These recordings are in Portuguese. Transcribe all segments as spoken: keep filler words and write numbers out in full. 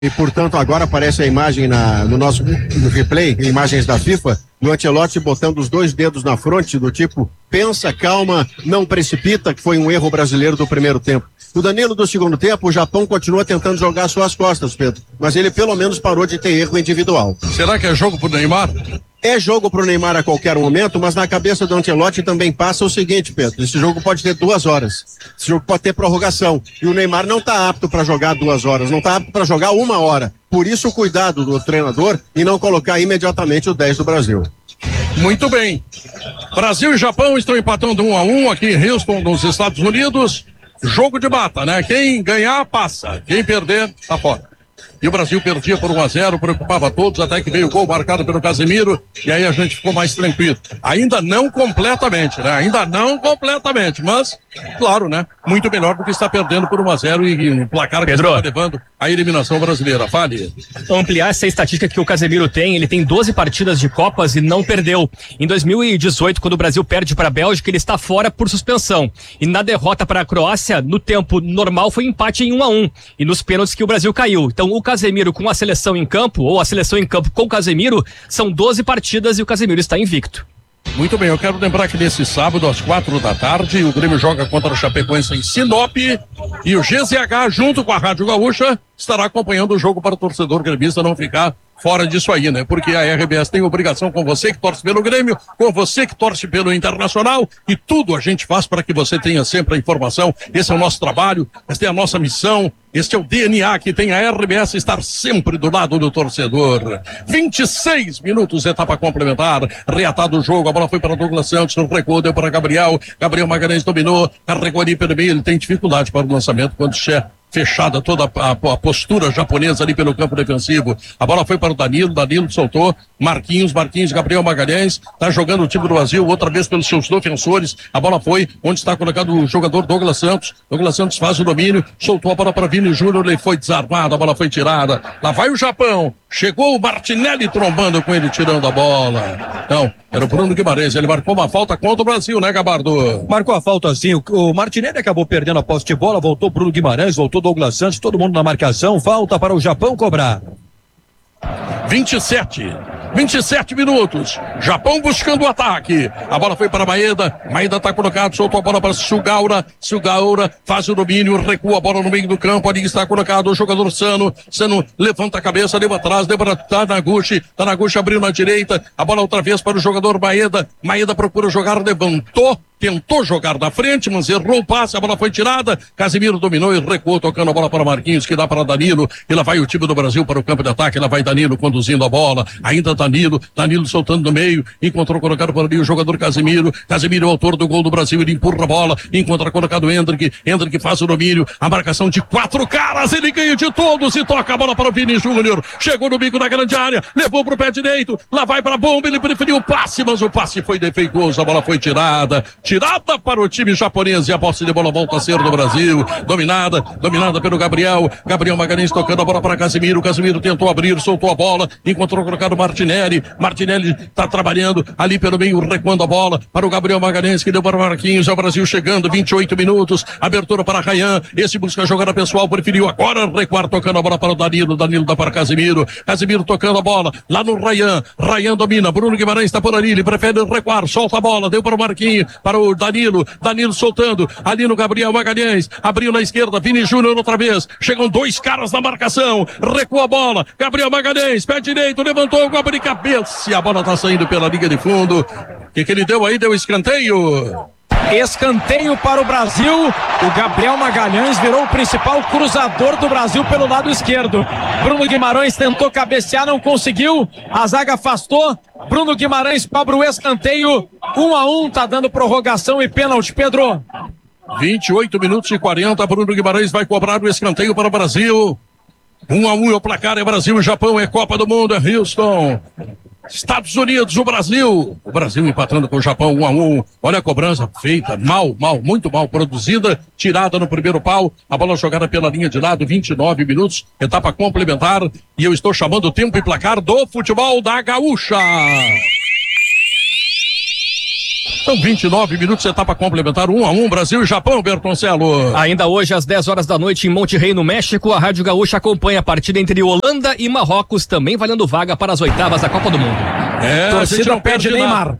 E, portanto, agora aparece a imagem na, no nosso no replay, imagens da FIFA, do Ancelotti botando os dois dedos na fronte, do tipo, pensa, calma, não precipita, que foi um erro brasileiro do primeiro tempo. O Danilo do segundo tempo, o Japão continua tentando jogar às suas costas, Pedro, mas ele pelo menos parou de ter erro individual. Será que é jogo pro Neymar? É jogo pro Neymar a qualquer momento, mas na cabeça do Ancelotti também passa o seguinte, Pedro, esse jogo pode ter duas horas, esse jogo pode ter prorrogação, e o Neymar não tá apto para jogar duas horas, não tá apto para jogar uma hora, por isso o cuidado do treinador e não colocar imediatamente o dez do Brasil. Muito bem, Brasil e Japão estão empatando um a um aqui em Houston, nos Estados Unidos, jogo de mata, né? Quem ganhar passa, quem perder tá fora. E o Brasil perdia por um a zero, preocupava todos, até que veio o gol marcado pelo Casemiro, e aí a gente ficou mais tranquilo. Ainda não completamente, né? Ainda não completamente, mas, claro, né? Muito melhor do que está perdendo por um a zero e um placar que Pedro, está levando a eliminação brasileira. Fale. Ampliar essa estatística que o Casemiro tem, ele tem doze partidas de Copas e não perdeu. Em dois mil e dezoito, quando o Brasil perde para a Bélgica, ele está fora por suspensão. E na derrota para a Croácia, no tempo normal, foi empate em um a um. E nos pênaltis que o Brasil caiu. Então, o Casemiro com a seleção em campo, ou a seleção em campo com o Casemiro, são doze partidas e o Casemiro está invicto. Muito bem, eu quero lembrar que nesse sábado, às quatro da tarde, o Grêmio joga contra o Chapecoense em Sinop e o G Z H, junto com a Rádio Gaúcha, estará acompanhando o jogo para o torcedor gremista não ficar fora disso aí, né? Porque a R B S tem obrigação com você que torce pelo Grêmio, com você que torce pelo Internacional, e tudo a gente faz para que você tenha sempre a informação. Esse é o nosso trabalho, essa é a nossa missão, este é o D N A que tem a R B S, estar sempre do lado do torcedor. vinte e seis minutos, etapa complementar, reatado o jogo, a bola foi para Douglas Santos, no recuo, deu para Gabriel, Gabriel Magalhães dominou, carregou ali pelo meio, ele tem dificuldade para o lançamento quando che fechada toda a, a, a postura japonesa ali pelo campo defensivo. A bola foi para o Danilo, Danilo soltou, Marquinhos, Marquinhos, Gabriel Magalhães, tá jogando o time do Brasil, outra vez pelos seus defensores, a bola foi onde está colocado o jogador Douglas Santos, Douglas Santos faz o domínio, soltou a bola para Vini Júnior, ele foi desarmado, a bola foi tirada, lá vai o Japão, chegou o Martinelli trombando com ele, tirando a bola. Não, era o Bruno Guimarães, ele marcou uma falta contra o Brasil, né, Gabardo? Marcou a falta sim, o, o Martinelli acabou perdendo a posse de bola, voltou Bruno Guimarães, voltou Douglas Santos, todo mundo na marcação, falta para o Japão cobrar. vinte e sete, vinte e sete minutos, Japão buscando o ataque, a bola foi para Maeda, Maeda está colocado, soltou a bola para Sugaura, Sugaura faz o domínio, recua a bola no meio do campo, ali está colocado o jogador Sano, Sano levanta a cabeça, leva atrás, leva para Tanaguchi, Tanaguchi abriu na direita, a bola outra vez para o jogador Maeda, Maeda procura jogar, levantou, tentou jogar na frente, mas errou o passe, a bola foi tirada, Casemiro dominou e recuou, tocando a bola para Marquinhos, que dá para Danilo, e lá vai o time do Brasil para o campo de ataque, lá vai Danilo conduzindo a bola, ainda Danilo, Danilo soltando no meio, encontrou colocado por ali o jogador Casemiro, Casemiro é o autor do gol do Brasil, ele empurra a bola, encontra colocado o Hendrick, Hendrick faz o domínio, a marcação de quatro caras, ele ganha de todos e toca a bola para o Vini Júnior, chegou no bico da grande área, levou para o pé direito, lá vai para a bomba, ele preferiu o passe, mas o passe foi defeituoso, a bola foi tirada, tirada para o time japonês e a posse de bola volta a ser do Brasil, dominada, dominada pelo Gabriel, Gabriel Magalhães tocando a bola para Casemiro, Casemiro tentou abrir, soltou a bola, encontrou colocado Martinelli, Martinelli está trabalhando ali pelo meio, recuando a bola para o Gabriel Magalhães, que deu para o Marquinhos, é o Brasil chegando, vinte e oito minutos, abertura para Rayan, esse busca a jogada pessoal, preferiu agora recuar, tocando a bola para o Danilo, Danilo dá para Casemiro, Casemiro tocando a bola, lá no Rayan, Rayan domina, Bruno Guimarães está por ali, ele prefere recuar, solta a bola, deu para o Marquinhos, para o Danilo, Danilo soltando, ali no Gabriel Magalhães, abriu na esquerda, Vini Júnior outra vez, chegam dois caras na marcação, recua a bola, Gabriel Magalhães, pé direito, levantou o golpe de cabeça, e a bola tá saindo pela linha de fundo, o que que ele deu aí? Deu escanteio. Escanteio para o Brasil, o Gabriel Magalhães virou o principal cruzador do Brasil pelo lado esquerdo. Bruno Guimarães tentou cabecear, não conseguiu, a zaga afastou, Bruno Guimarães cobra o escanteio, um a um, tá dando prorrogação e pênalti, Pedro. vinte e oito minutos e quarenta, Bruno Guimarães vai cobrar o escanteio para o Brasil. Um a um é o placar, é Brasil e Japão, é Copa do Mundo, é Houston. Estados Unidos, o Brasil, o Brasil empatando com o Japão um a um, olha a cobrança feita, mal, mal, muito mal produzida, tirada no primeiro pau, a bola jogada pela linha de lado, vinte e nove minutos, etapa complementar, e eu estou chamando o tempo e placar do futebol da Gaúcha. São vinte e nove minutos, etapa complementar, um a um, Brasil e Japão, Bertoncelo. Ainda hoje, às dez horas da noite, em Monterrey, no México, a Rádio Gaúcha acompanha a partida entre Holanda e Marrocos, também valendo vaga para as oitavas da Copa do Mundo. É, torcida pede Neymar.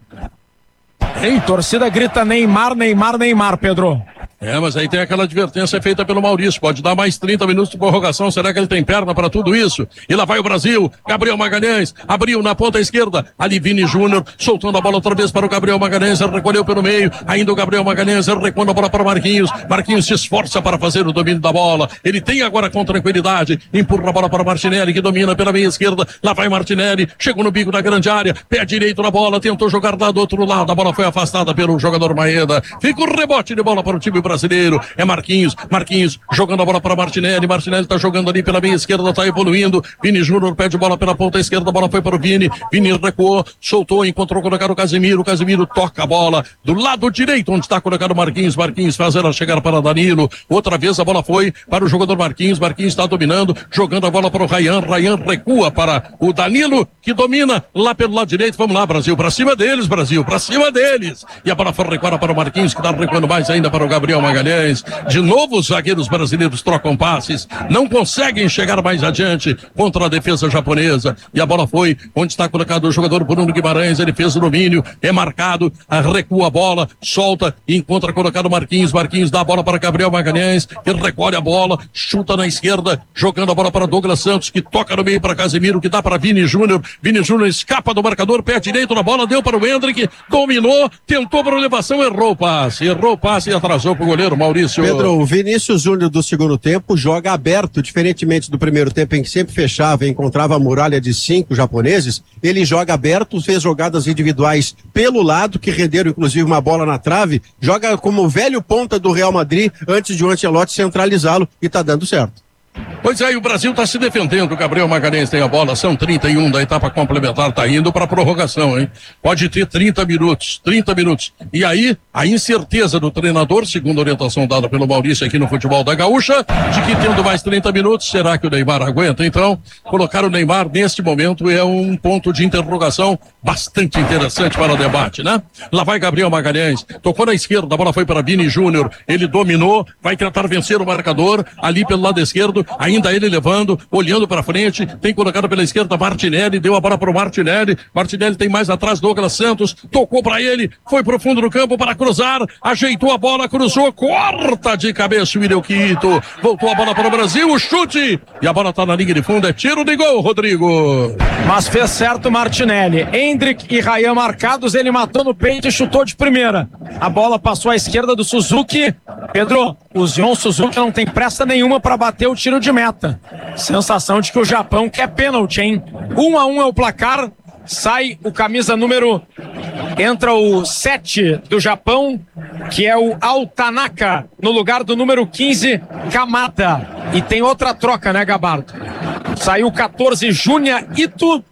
Hein? Torcida grita Neymar, Neymar, Neymar, Pedro. É, mas aí tem aquela advertência feita pelo Maurício, pode dar mais trinta minutos de prorrogação, será que ele tem perna para tudo isso? E lá vai o Brasil, Gabriel Magalhães, abriu na ponta esquerda, ali Vini Júnior, soltando a bola outra vez para o Gabriel Magalhães, recolheu pelo meio, ainda o Gabriel Magalhães, recuando a bola para o Marquinhos, Marquinhos se esforça para fazer o domínio da bola, ele tem agora com tranquilidade, empurra a bola para o Martinelli, que domina pela meia esquerda, lá vai Martinelli, chegou no bico da grande área, pé direito na bola, tentou jogar lá do outro lado, a bola foi afastada pelo jogador Maeda, fica o rebote de bola para o time brasileiro, é Marquinhos, Marquinhos jogando a bola para Martinelli, Martinelli tá jogando ali pela meia esquerda, tá evoluindo, Vini Júnior pede bola pela ponta esquerda, a bola foi para o Vini, Vini recuou, soltou, encontrou colocado o Casemiro, o Casemiro toca a bola do lado direito, onde está colocado o Marquinhos, Marquinhos faz ela chegar para Danilo, outra vez a bola foi para o jogador Marquinhos, Marquinhos está dominando, jogando a bola para o Ryan, Ryan recua para o Danilo, que domina lá pelo lado direito, vamos lá Brasil, para cima deles Brasil, para cima deles, e a bola foi recuada para o Marquinhos, que está recuando mais ainda para o Gabriel Magalhães. De novo os zagueiros brasileiros trocam passes, não conseguem chegar mais adiante contra a defesa japonesa, e a bola foi onde está colocado o jogador Bruno Guimarães, ele fez o domínio, é marcado, recua a bola, solta e encontra colocado Marquinhos, Marquinhos dá a bola para Gabriel Magalhães, que recolhe a bola, chuta na esquerda, jogando a bola para Douglas Santos, que toca no meio para Casemiro, que dá para Vini Júnior, Vini Júnior escapa do marcador, pé direito na bola, deu para o Hendrick, dominou, tentou para a elevação, errou o passe, errou o passe e atrasou para o goleiro Maurício. Pedro, o Vinícius Júnior do segundo tempo joga aberto, diferentemente do primeiro tempo em que sempre fechava e encontrava a muralha de cinco japoneses, ele joga aberto, fez jogadas individuais pelo lado, que renderam inclusive uma bola na trave, joga como o velho ponta do Real Madrid antes de o Ancelotti centralizá-lo e tá dando certo. Pois é, e o Brasil está se defendendo, o Gabriel Magalhães tem a bola, são trinta e um da etapa complementar, tá indo para prorrogação, hein? Pode ter trinta minutos, trinta minutos. E aí, a incerteza do treinador, segundo a orientação dada pelo Maurício aqui no Futebol da Gaúcha, de que tendo mais trinta minutos, será que o Neymar aguenta? Então, colocar o Neymar neste momento é um ponto de interrogação bastante interessante para o debate, né? Lá vai Gabriel Magalhães, tocou na esquerda, a bola foi para Vini Júnior, ele dominou, vai tentar vencer o marcador, ali pelo lado esquerdo, ainda ele levando, olhando para frente, tem colocado pela esquerda Martinelli, deu a bola para o Martinelli, Martinelli tem mais atrás Douglas Santos, tocou para ele, foi pro fundo do campo para cruzar, ajeitou a bola, cruzou, corta de cabeça o Hideo Quito, voltou a bola para o Brasil, o chute, e a bola tá na linha de fundo, é tiro de gol, Rodrigo. Mas fez certo Martinelli, Hendrick e Ryan marcados, ele matou no peito e chutou de primeira, a bola passou à esquerda do Suzuki, Pedro, o Zion Suzuki não tem pressa nenhuma para bater o tiro de meta. Sensação de que o Japão quer pênalti, hein? Um a um é o placar. Sai o camisa número... Entra o sete do Japão, que é o Altanaka, no lugar do número quinze, Kamada. E tem outra troca, né, Gabardo? Saiu o catorze, Junya Ito.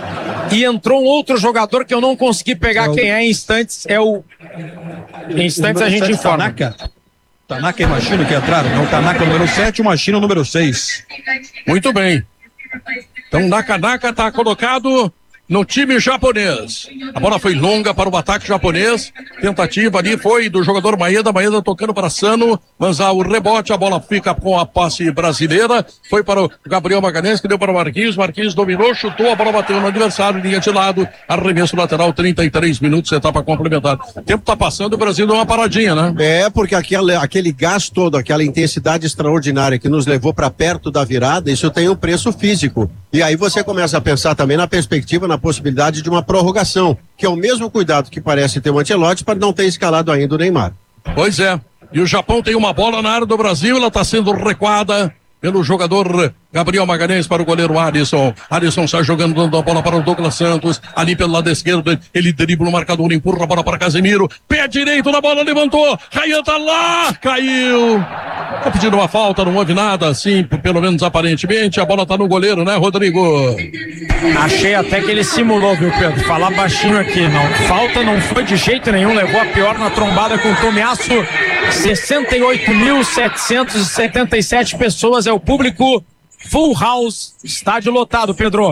E entrou um outro jogador que eu não consegui pegar é o... quem é em instantes. É o... Em instantes a gente informa. Tanaka. Tanaka e Machino que entraram, não, Tanaka número sete, o Machino número seis. Muito bem. Então Nakanaka está colocado no time japonês. A bola foi longa para o ataque japonês. Tentativa ali foi do jogador Maeda. Maeda tocando para Sano. Mas o rebote, a bola fica com a posse brasileira. Foi para o Gabriel Magalhães, que deu para o Marquinhos. Marquinhos dominou, chutou, a bola bateu no adversário, linha de lado. Arremesso lateral, trinta e três minutos, etapa complementar. O tempo está passando, o Brasil deu uma paradinha, né? É, porque aquele, aquele gás todo, aquela intensidade extraordinária que nos levou para perto da virada, isso tem um preço físico. E aí você começa a pensar também na perspectiva, na possibilidade de uma prorrogação, que é o mesmo cuidado que parece ter o Ancelotti para não ter escalado ainda o Neymar. Pois é, e o Japão tem uma bola na área do Brasil, ela está sendo recuada pelo jogador Gabriel Magalhães para o goleiro Alisson. Alisson sai jogando, dando a bola para o Douglas Santos, ali pelo lado esquerdo, ele dribla o marcador, empurra a bola para Casemiro, pé direito na bola, levantou, Ryan tá lá, caiu. Tá pedindo uma falta, não houve nada, assim, pelo menos aparentemente, a bola tá no goleiro, né, Rodrigo? Achei até que ele simulou, viu, Pedro? Falar baixinho aqui, não. Falta não foi de jeito nenhum, levou a pior na trombada com o Tomiasso. sessenta e oito mil setecentos e setenta e sete pessoas é o público. Full house, estádio lotado, Pedro.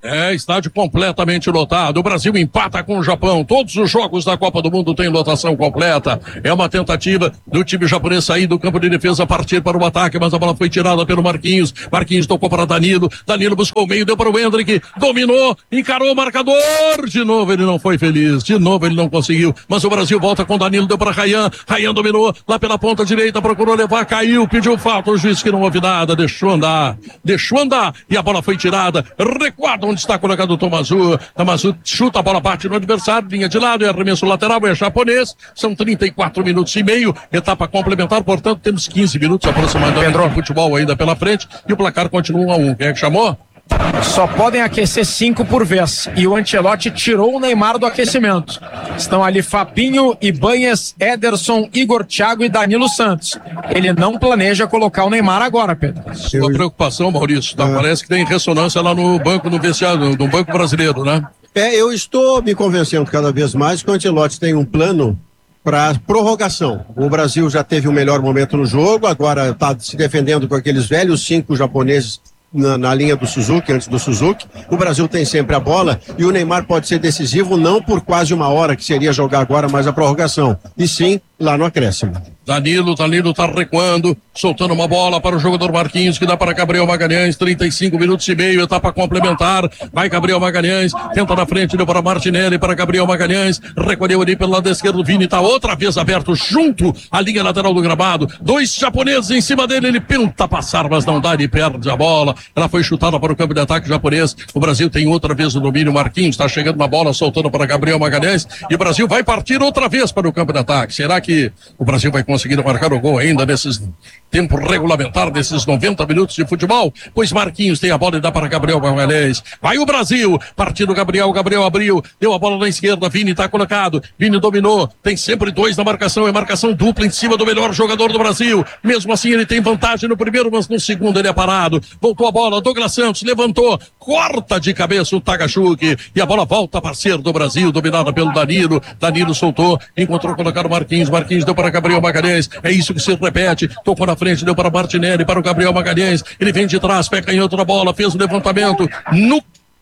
É, estádio completamente lotado. O Brasil empata com o Japão. Todos os jogos da Copa do Mundo têm lotação completa. É uma tentativa do time japonês sair do campo de defesa, partir para o ataque, mas a bola foi tirada pelo Marquinhos. Marquinhos tocou para Danilo. Danilo buscou o meio, deu para o Hendrick. Dominou, encarou o marcador. De novo ele não foi feliz. De novo ele não conseguiu. Mas o Brasil volta com Danilo, deu para Rayan. Rayan dominou lá pela ponta direita, procurou levar, caiu, pediu falta. O juiz que não houve nada, deixou andar. Deixou andar e a bola foi tirada. Recuado onde está colocado o Tomazu. Tomazu chuta, a bola bate no adversário, linha de lado, é arremesso lateral, é japonês. São trinta e quatro minutos e meio, etapa complementar, portanto temos quinze minutos aproximadamente Pedro. de futebol ainda pela frente e o placar continua um a um. Quem é que chamou? Só podem aquecer cinco por vez. E o Ancelotti tirou o Neymar do aquecimento. Estão ali Fabinho, Ibanez, Ederson, Igor Thiago e Danilo Santos. Ele não planeja colocar o Neymar agora, Pedro. Sua preocupação, Maurício, tá? Parece que tem ressonância lá no banco, no vestiário, no banco brasileiro, né? É, eu estou me convencendo cada vez mais que o Ancelotti tem um plano para prorrogação. O Brasil já teve o melhor momento no jogo, agora está se defendendo com aqueles velhos cinco japoneses Na, na linha do Suzuki, antes do Suzuki. O Brasil tem sempre a bola e o Neymar pode ser decisivo não por quase uma hora, que seria jogar agora mais a prorrogação, e sim lá no acréscimo. Danilo, Danilo tá recuando, soltando uma bola para o jogador Marquinhos, que dá para Gabriel Magalhães, trinta e cinco minutos e meio, etapa complementar, vai Gabriel Magalhães, tenta na frente, deu para Martinelli, para Gabriel Magalhães, recolheu ali pelo lado esquerdo, Vini tá outra vez aberto, junto à linha lateral do gramado, dois japoneses em cima dele, ele tenta passar, mas não dá, ele perde a bola, ela foi chutada para o campo de ataque japonês, o Brasil tem outra vez o domínio, Marquinhos está chegando na bola, soltando para Gabriel Magalhães, e o Brasil vai partir outra vez para o campo de ataque. Será que o Brasil vai conseguir marcar o gol ainda nesses tempo regulamentar, desses noventa minutos de futebol? Pois Marquinhos tem a bola e dá para Gabriel Magalhães. Vai o Brasil, partindo Gabriel, Gabriel abriu, deu a bola na esquerda, Vini está colocado, Vini dominou, tem sempre dois na marcação, é marcação dupla em cima do melhor jogador do Brasil, mesmo assim ele tem vantagem no primeiro, mas no segundo ele é parado, voltou a bola, Douglas Santos levantou, corta de cabeça o Takachuk, e a bola volta parceiro do Brasil, dominada pelo Danilo, Danilo soltou, encontrou colocar o Marquinhos, Marquinhos deu para Gabriel Magalhães, é isso que se repete, tocou na frente, deu para Martinelli, para o Gabriel Magalhães, ele vem de trás, pega em outra bola, fez o levantamento, no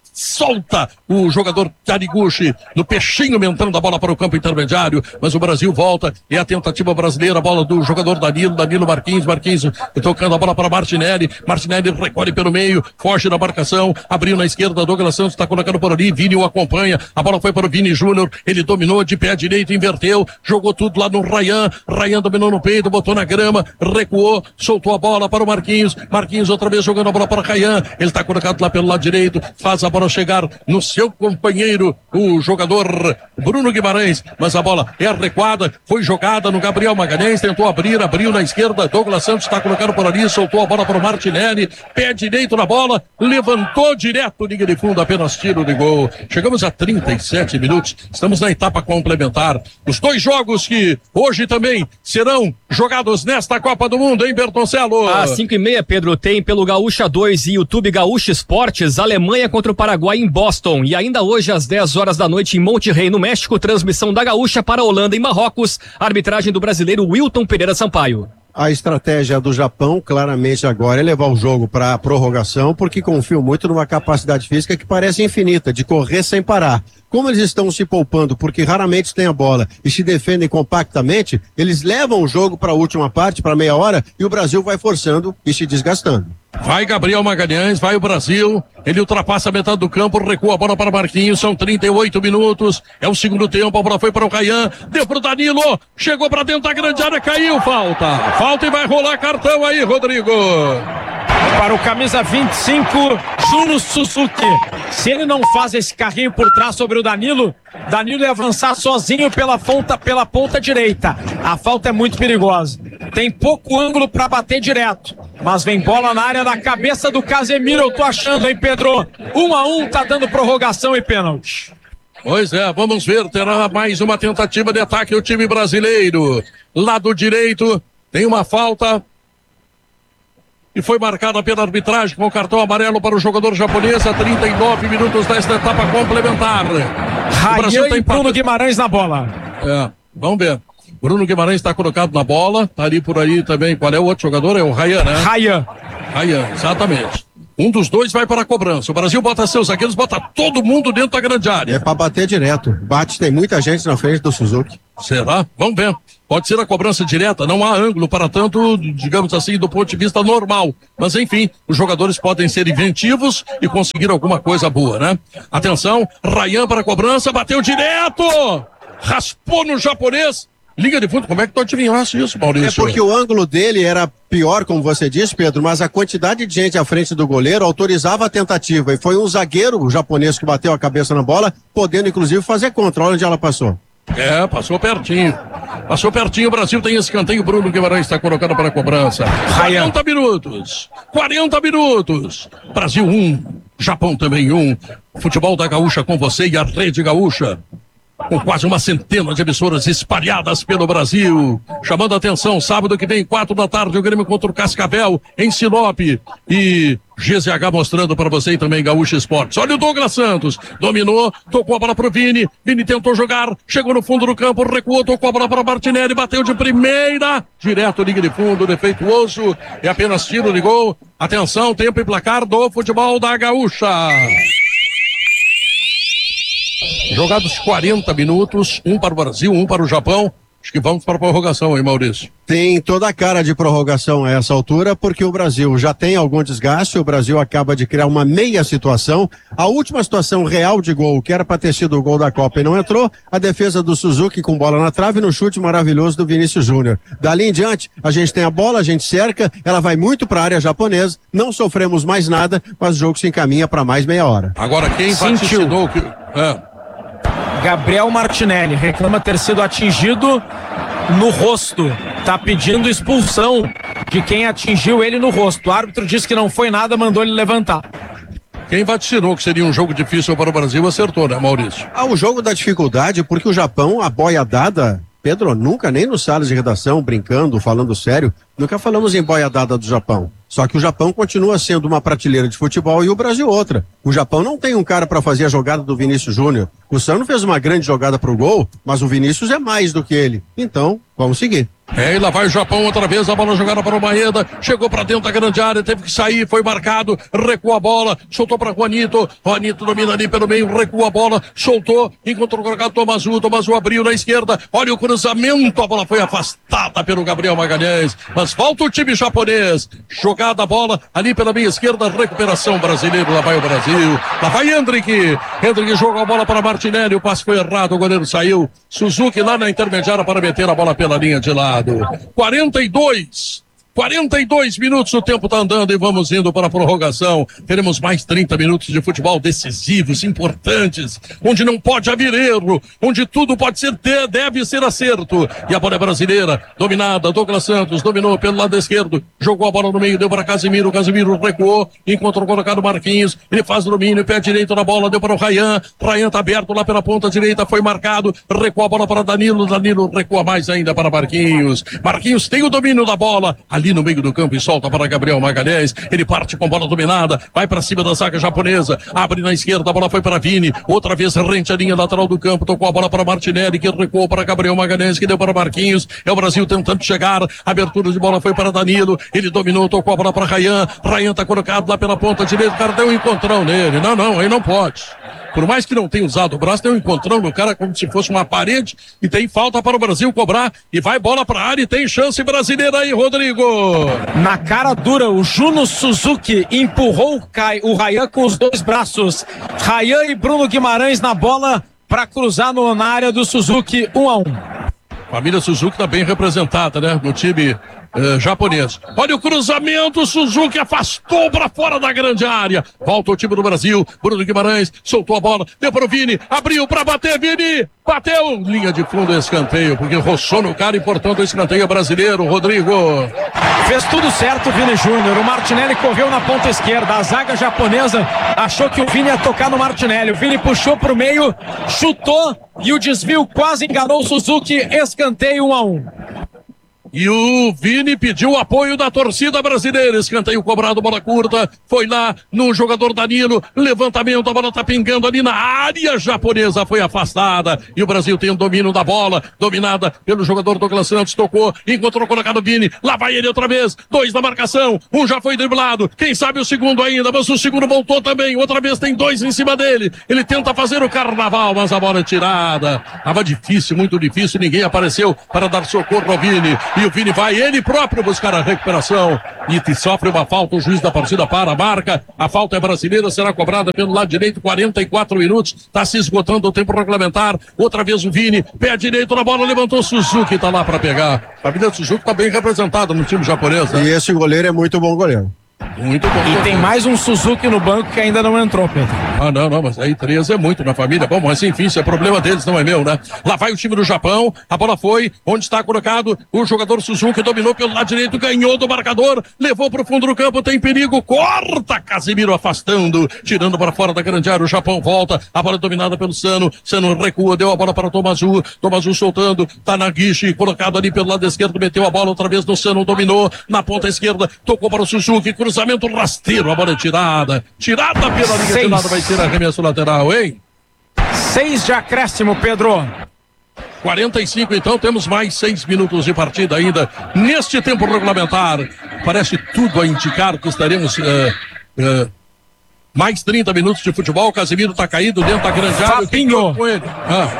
solta o jogador Taniguchi no peixinho, mentando a bola para o campo intermediário, mas o Brasil volta, é a tentativa brasileira, a bola do jogador Danilo, Danilo Marquinhos, Marquinhos tocando a bola para Martinelli, Martinelli recolhe pelo meio, foge da marcação, abriu na esquerda, Douglas Santos está colocando por ali, Vini o acompanha, a bola foi para o Vini Júnior, ele dominou de pé direito, inverteu, jogou tudo lá no Rayan, Rayan dominou no peito, botou na grama, recuou, soltou a bola para o Marquinhos, Marquinhos outra vez jogando a bola para o Rayan, ele está colocado lá pelo lado direito, faz a bola chegar no seu companheiro, o jogador Bruno Guimarães, mas a bola é recuada, foi jogada no Gabriel Magalhães, tentou abrir, abriu na esquerda, Douglas Santos está colocando por ali, soltou a bola para o Martinelli, pé direito na bola, levantou direto, linha de fundo, apenas tiro de gol. Chegamos a trinta e sete minutos, estamos na etapa complementar. Os dois jogos que hoje também serão jogados nesta Copa do Mundo, hein, Bertoncello? Às cinco e meia, Pedro, tem pelo Gaúcha dois e YouTube Gaúcha Esportes, Alemanha contra o Paraguai em Boston, e ainda hoje às dez horas da noite em Monterrey, no México, transmissão da Gaúcha para a Holanda e Marrocos, arbitragem do brasileiro Wilton Pereira Sampaio. A estratégia do Japão, claramente agora, é levar o jogo para a prorrogação, porque confio muito numa capacidade física que parece infinita, de correr sem parar. Como eles estão se poupando, porque raramente têm a bola e se defendem compactamente, eles levam o jogo para a última parte, para meia hora, e o Brasil vai forçando e se desgastando. Vai Gabriel Magalhães, vai o Brasil, ele ultrapassa a metade do campo, recua a bola para Marquinhos, são trinta e oito minutos, é o segundo tempo, a bola foi para o Rayan, deu para o Danilo, chegou para dentro da grande área, caiu, falta, falta e vai rolar cartão aí, Rodrigo. Para o camisa vinte e cinco, Juno Suzuki. Se ele não faz esse carrinho por trás sobre o Danilo, Danilo ia avançar sozinho pela ponta, pela ponta direita. A falta é muito perigosa. Tem pouco ângulo para bater direto. Mas vem bola na área da cabeça do Casemiro, eu tô achando, hein, Pedro? Um a um, tá dando prorrogação e pênalti. Pois é, vamos ver, terá mais uma tentativa de ataque o time brasileiro. Lado direito, tem uma falta e foi marcada pela arbitragem com o cartão amarelo para o jogador japonês a trinta e nove minutos desta etapa complementar. Rayan tá e Bruno Guimarães na bola. É, vamos ver. Bruno Guimarães está colocado na bola, tá ali por aí também. Qual é o outro jogador? É o Rayan, né? Rayan. Rayan, exatamente. Um dos dois vai para a cobrança. O Brasil bota seus zagueiros, bota todo mundo dentro da grande área. É para bater direto. Bate, tem muita gente na frente do Suzuki. Será? Vamos ver. Pode ser a cobrança direta, não há ângulo para tanto, digamos assim, do ponto de vista normal. Mas enfim, os jogadores podem ser inventivos e conseguir alguma coisa boa, né? Atenção, Ryan para a cobrança, bateu direto! Raspou no japonês. Liga de fundo, como é que tu adivinhasse isso, Maurício? É porque o ângulo dele era pior, como você disse, Pedro, mas a quantidade de gente à frente do goleiro autorizava a tentativa. E foi um zagueiro japonês que bateu a cabeça na bola, podendo inclusive fazer contra. Olha onde ela passou. É, passou pertinho. Passou pertinho, o Brasil tem escanteio, Bruno Guimarães está colocando para a cobrança. quarenta minutos. quarenta minutos. Brasil um, Japão também um. Futebol da Gaúcha com você e a Rede Gaúcha. Com quase uma centena de emissoras espalhadas pelo Brasil. Chamando a atenção, sábado que vem, quatro da tarde, o Grêmio contra o Cascavel, em Sinop. E G Z H mostrando para você e também Gaúcha Esportes. Olha o Douglas Santos, dominou, tocou a bola pro Vini, Vini tentou jogar, chegou no fundo do campo, recuou, tocou a bola para Martinelli, bateu de primeira, direto, liga de fundo, defeituoso, é apenas tiro de gol. Atenção, tempo e placar do futebol da Gaúcha. Jogados quarenta minutos, um para o Brasil, um para o Japão. Acho que vamos para a prorrogação aí, Maurício. Tem toda a cara de prorrogação a essa altura, porque o Brasil já tem algum desgaste, o Brasil acaba de criar uma meia situação. A última situação real de gol, que era para ter sido o gol da Copa e não entrou, a defesa do Suzuki com bola na trave no chute maravilhoso do Vinícius Júnior. Dali em diante, a gente tem a bola, a gente cerca, ela vai muito para a área japonesa, não sofremos mais nada, mas o jogo se encaminha para mais meia hora. Agora quem vaticinou que... É. Gabriel Martinelli reclama ter sido atingido no rosto. Tá pedindo expulsão de quem atingiu ele no rosto. O árbitro disse que não foi nada, mandou ele levantar. Quem vaticinou que seria um jogo difícil para o Brasil acertou, né, Maurício? Ah, o jogo da dificuldade, porque o Japão, a boia dada, Pedro, nunca nem nos salas de redação, brincando, falando sério, nunca falamos em boia dada do Japão. Só que o Japão continua sendo uma prateleira de futebol e o Brasil outra. O Japão não tem um cara para fazer a jogada do Vinícius Júnior. O Sano fez uma grande jogada pro gol, mas o Vinícius é mais do que ele. Então, vamos seguir. É, e lá vai o Japão outra vez, a bola jogada para o Maeda, chegou para dentro da grande área, teve que sair, foi marcado, recuou a bola, soltou para Juanito, Juanito domina ali pelo meio, recua a bola, soltou, encontrou o colocado Tomazu, Tomazu abriu na esquerda, olha o cruzamento, a bola foi afastada pelo Gabriel Magalhães, mas volta o time japonês, jogada a bola ali pela meia esquerda, recuperação brasileira, lá vai o Brasil, lá vai Hendrick, Hendrick jogou a bola para Martinelli, o passe foi errado, o goleiro saiu, Suzuki lá na intermediária para meter a bola pela linha de lado. quarenta e dois, quarenta e dois minutos, o tempo está andando e vamos indo para a prorrogação. Teremos mais trinta minutos de futebol decisivos, importantes, onde não pode haver erro, onde tudo pode ser, deve ser acerto. E a bola é brasileira, dominada, Douglas Santos dominou pelo lado esquerdo, jogou a bola no meio, deu para Casemiro, Casemiro recuou, encontrou colocado Marquinhos, ele faz domínio, pé direito na bola, deu para o Ryan, Ryan está aberto lá pela ponta direita, foi marcado, recuou a bola para Danilo, Danilo recua mais ainda para Marquinhos, Marquinhos tem o domínio da bola, ali no meio do campo e solta para Gabriel Magalhães, ele parte com bola dominada, vai para cima da zaga japonesa, abre na esquerda, a bola foi para Vini, outra vez rente a linha lateral do campo, tocou a bola para Martinelli, que recuou para Gabriel Magalhães, que deu para Marquinhos, é o Brasil tentando chegar, abertura de bola foi para Danilo, ele dominou, tocou a bola para Ryan, Ryan tá colocado lá pela ponta direita, o cara deu um encontrão nele, não, não, aí não pode. Por mais que não tenha usado o braço, tem um encontrão no cara como se fosse uma parede e tem falta para o Brasil cobrar e vai bola para a área e tem chance brasileira aí, Rodrigo. Na cara dura, o Juno Suzuki empurrou o, Kai, o Ryan com os dois braços. Ryan e Bruno Guimarães na bola para cruzar no, na área do Suzuki, um a um. Família Suzuki está bem representada, né? No time Uh, japonês. Olha o cruzamento, Suzuki afastou para fora da grande área. Volta o time do Brasil. Bruno Guimarães soltou a bola, deu para o Vini, abriu para bater, Vini bateu, linha de fundo, escanteio, porque roçou no cara e portanto o escanteio brasileiro, Rodrigo. Fez tudo certo o Vini Júnior. O Martinelli correu na ponta esquerda. A zaga japonesa achou que o Vini ia tocar no Martinelli. O Vini puxou para o meio, chutou e o desvio quase enganou o Suzuki. Escanteio um a um. E o Vini pediu o apoio da torcida brasileira. Escanteio cobrado, bola curta. Foi lá no jogador Danilo. Levantamento, a bola tá pingando ali na área japonesa. Foi afastada. E o Brasil tem o domínio da bola. Dominada pelo jogador Douglas Santos. Tocou, encontrou colocado o Vini. Lá vai ele outra vez. Dois na marcação. Um já foi driblado. Quem sabe o segundo ainda. Mas o segundo voltou também. Outra vez tem dois em cima dele. Ele tenta fazer o carnaval, mas a bola é tirada. Tava difícil, muito difícil. Ninguém apareceu para dar socorro ao Vini. E o Vini vai ele próprio buscar a recuperação. E sofre uma falta, o juiz da partida para a marca. A falta é brasileira, será cobrada pelo lado direito, quarenta e quatro minutos. Está se esgotando o tempo regulamentar. Outra vez o Vini, pé direito na bola, levantou Suzuki, tá lá para pegar. A família Suzuki tá bem representada no time japonês, né? E esse goleiro é muito bom goleiro. Muito bom. E tem mais um Suzuki no banco que ainda não entrou, Pedro. Ah, não, não, mas aí três é muito na família. Bom, mas enfim, isso é problema deles, não é meu, né? Lá vai o time do Japão, a bola foi, onde está colocado o jogador Suzuki, dominou pelo lado direito, ganhou do marcador, levou pro fundo do campo, tem perigo, corta, Casemiro afastando, tirando para fora da grande área, o Japão volta, a bola é dominada pelo Sano, Sano recua, deu a bola para o Tomazu, Tomazu soltando, tá na guiche, colocado ali pelo lado esquerdo, meteu a bola outra vez no Sano, dominou, na ponta esquerda, tocou para o Suzuki, cruzamento rasteiro, a bola é tirada, tirada pela linha de lado, vai ser arremesso lateral, hein? Seis de acréscimo, Pedro. quarenta e cinco, então, temos mais seis minutos de partida ainda neste tempo regulamentar. Parece tudo a indicar que estaremos uh, uh, mais trinta minutos de futebol. O Casemiro tá caído dentro da grande área. Fabinho. Com ele?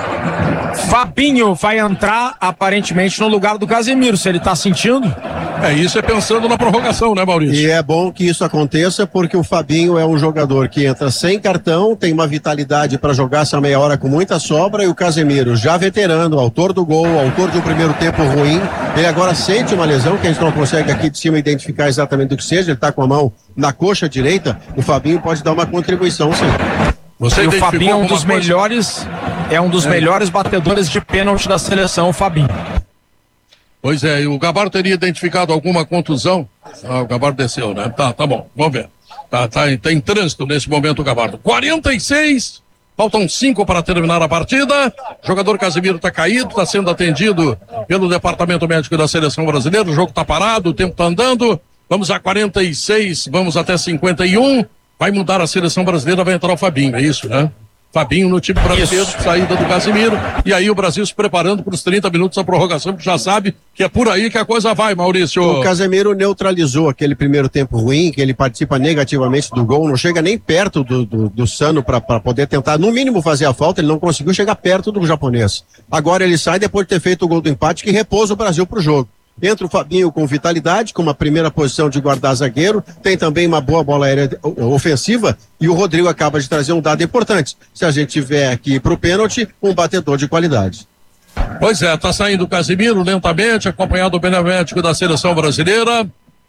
Ah. Fabinho vai entrar aparentemente no lugar do Casemiro, se ele tá sentindo. É, isso é pensando na prorrogação, né, Maurício? E é bom que isso aconteça porque o Fabinho é um jogador que entra sem cartão, tem uma vitalidade para jogar essa meia hora com muita sobra, e o Casemiro, já veterano, autor do gol, autor de um primeiro tempo ruim, ele agora sente uma lesão que a gente não consegue aqui de cima identificar exatamente o que seja, ele tá com a mão na coxa direita, o Fabinho pode dar uma contribuição, sim. Você e o Fabinho é um dos coisa? melhores, é um dos é. melhores batedores de pênalti da seleção, o Fabinho. Pois é, e o Gabardo teria identificado alguma contusão? Ah, o Gabardo desceu, né? Tá, tá bom, vamos ver. Tá, tá, tá em trânsito nesse momento o Gabardo. quarenta e seis, faltam cinco para terminar a partida. O jogador Casemiro tá caído, tá sendo atendido pelo departamento médico da seleção brasileira. O jogo tá parado, o tempo tá andando. Vamos a quarenta e seis, vamos até cinquenta e um. Vai mudar a seleção brasileira, vai entrar o Fabinho, é isso, né? Fabinho no time brasileiro, isso. Saída do Casemiro, e aí o Brasil se preparando para os trinta minutos da prorrogação, que já sabe que é por aí que a coisa vai, Maurício. O Casemiro neutralizou aquele primeiro tempo ruim, que ele participa negativamente do gol, não chega nem perto do, do, do Sano para poder tentar, no mínimo, fazer a falta, ele não conseguiu chegar perto do japonês. Agora ele sai depois de ter feito o gol do empate, que repousa o Brasil para o jogo. Entra o Fabinho com vitalidade, com uma primeira posição de guardar zagueiro, tem também uma boa bola aérea ofensiva, e o Rodrigo acaba de trazer um dado importante. Se a gente tiver aqui pro pênalti, um batedor de qualidade. Pois é, tá saindo o Casemiro lentamente, acompanhado do benéfico da seleção brasileira.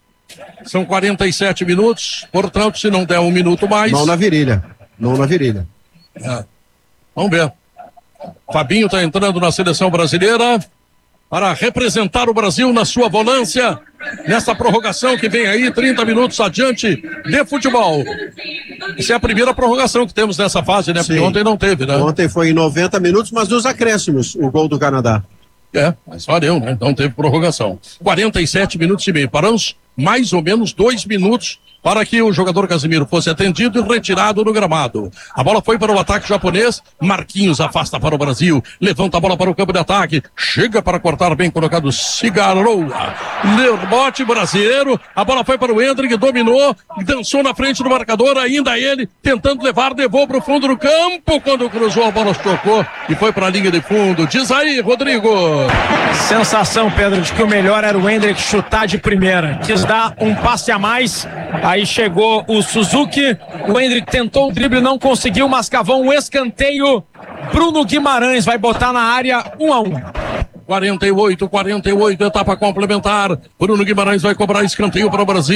São quarenta e sete minutos, portanto, se não der um minuto mais... Mão na virilha, mão na virilha. É. Vamos ver. Fabinho tá entrando na seleção brasileira para representar o Brasil na sua volância, nessa prorrogação que vem aí, trinta minutos adiante de futebol. Essa é a primeira prorrogação que temos nessa fase, né? Porque ontem não teve, né? Ontem foi em noventa minutos, mas nos acréscimos, o gol do Canadá. É, mas valeu, né? Não teve prorrogação. quarenta e sete minutos e meio. Paramos mais ou menos dois minutos para que o jogador Casemiro fosse atendido e retirado no gramado. A bola foi para o ataque japonês, Marquinhos afasta para o Brasil, levanta a bola para o campo de ataque, chega para cortar bem colocado Cigaroa, rebote brasileiro, a bola foi para o Endrick, dominou, dançou na frente do marcador, ainda ele tentando levar, levou para o fundo do campo, quando cruzou a bola tocou e foi para a linha de fundo. Diz aí, Rodrigo. Sensação, Pedro, de que o melhor era o Endrick chutar de primeira, quis dar um passe a mais. Aí chegou o Suzuki, o Endrick tentou o drible, não conseguiu, mas cavou um escanteio. Bruno Guimarães vai botar na área um a um. quarenta e oito, quarenta e oito, etapa complementar. Bruno Guimarães vai cobrar escanteio para o Brasil.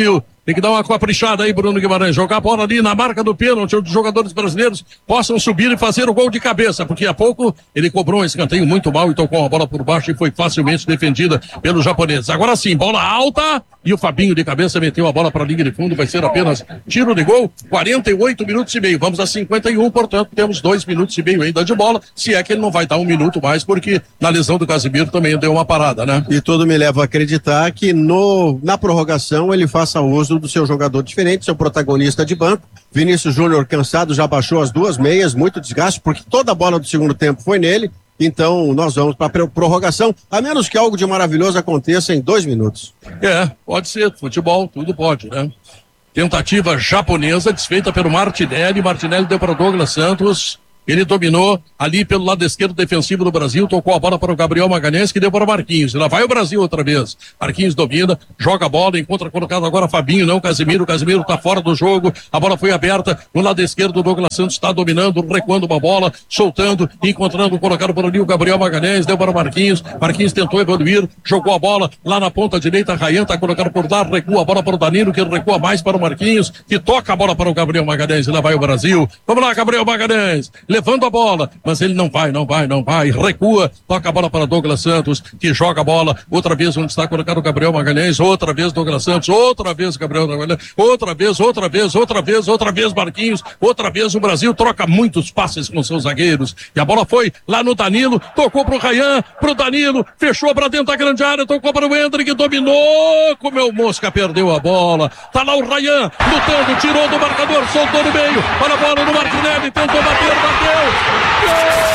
Tem que dar uma caprichada aí, Bruno Guimarães. Jogar a bola ali na marca do pênalti, onde os jogadores brasileiros possam subir e fazer o gol de cabeça, porque há pouco ele cobrou um escanteio muito mal e tocou a bola por baixo e foi facilmente defendida pelos japoneses. Agora sim, bola alta e o Fabinho de cabeça meteu a bola para a linha de fundo, vai ser apenas tiro de gol, quarenta e oito minutos e meio. Vamos a cinquenta e um, portanto, temos dois minutos e meio ainda de bola, se é que ele não vai dar um minuto mais, porque na lesão do Casemiro também deu uma parada, né? E tudo me leva a acreditar que no, na prorrogação ele faça uso do seu jogador diferente, seu protagonista de banco. Vinícius Júnior, cansado, já baixou as duas meias, muito desgaste, porque toda a bola do segundo tempo foi nele. Então nós vamos para a prorrogação, a menos que algo de maravilhoso aconteça em dois minutos. É, pode ser, futebol, tudo pode, né? Tentativa japonesa, desfeita pelo Martinelli, Martinelli deu para Douglas Santos, ele dominou ali pelo lado esquerdo defensivo do Brasil, tocou a bola para o Gabriel Magalhães, que deu para o Marquinhos. Lá vai o Brasil outra vez. Marquinhos domina, joga a bola, encontra colocado agora Fabinho, não Casemiro. Casemiro está fora do jogo. A bola foi aberta no lado esquerdo. O Douglas Santos está dominando, recuando uma bola, soltando, encontrando, colocado por ali o Gabriel Magalhães, deu para o Marquinhos. Marquinhos tentou evoluir, jogou a bola lá na ponta direita. Rayan está colocado por lá, recua a bola para o Danilo, que recua mais para o Marquinhos, que toca a bola para o Gabriel Magalhães. E lá vai o Brasil. Vamos lá, Gabriel Magalhães, levando a bola, mas ele não vai, não vai, não vai, recua, toca a bola para Douglas Santos, que joga a bola, outra vez onde está colocado o Gabriel Magalhães, outra vez Douglas Santos, outra vez Gabriel Magalhães, outra vez, outra vez, outra vez, outra vez Marquinhos, outra vez o Brasil troca muitos passes com seus zagueiros, e a bola foi lá no Danilo, tocou pro Rayan, pro Danilo, fechou para dentro da grande área, tocou para o Hendrick, dominou, comeu mosca, perdeu a bola, tá lá o Rayan, lutando, tirou do marcador, soltou no meio, olha a bola no Martinelli, tentou bater, bateu, Gol!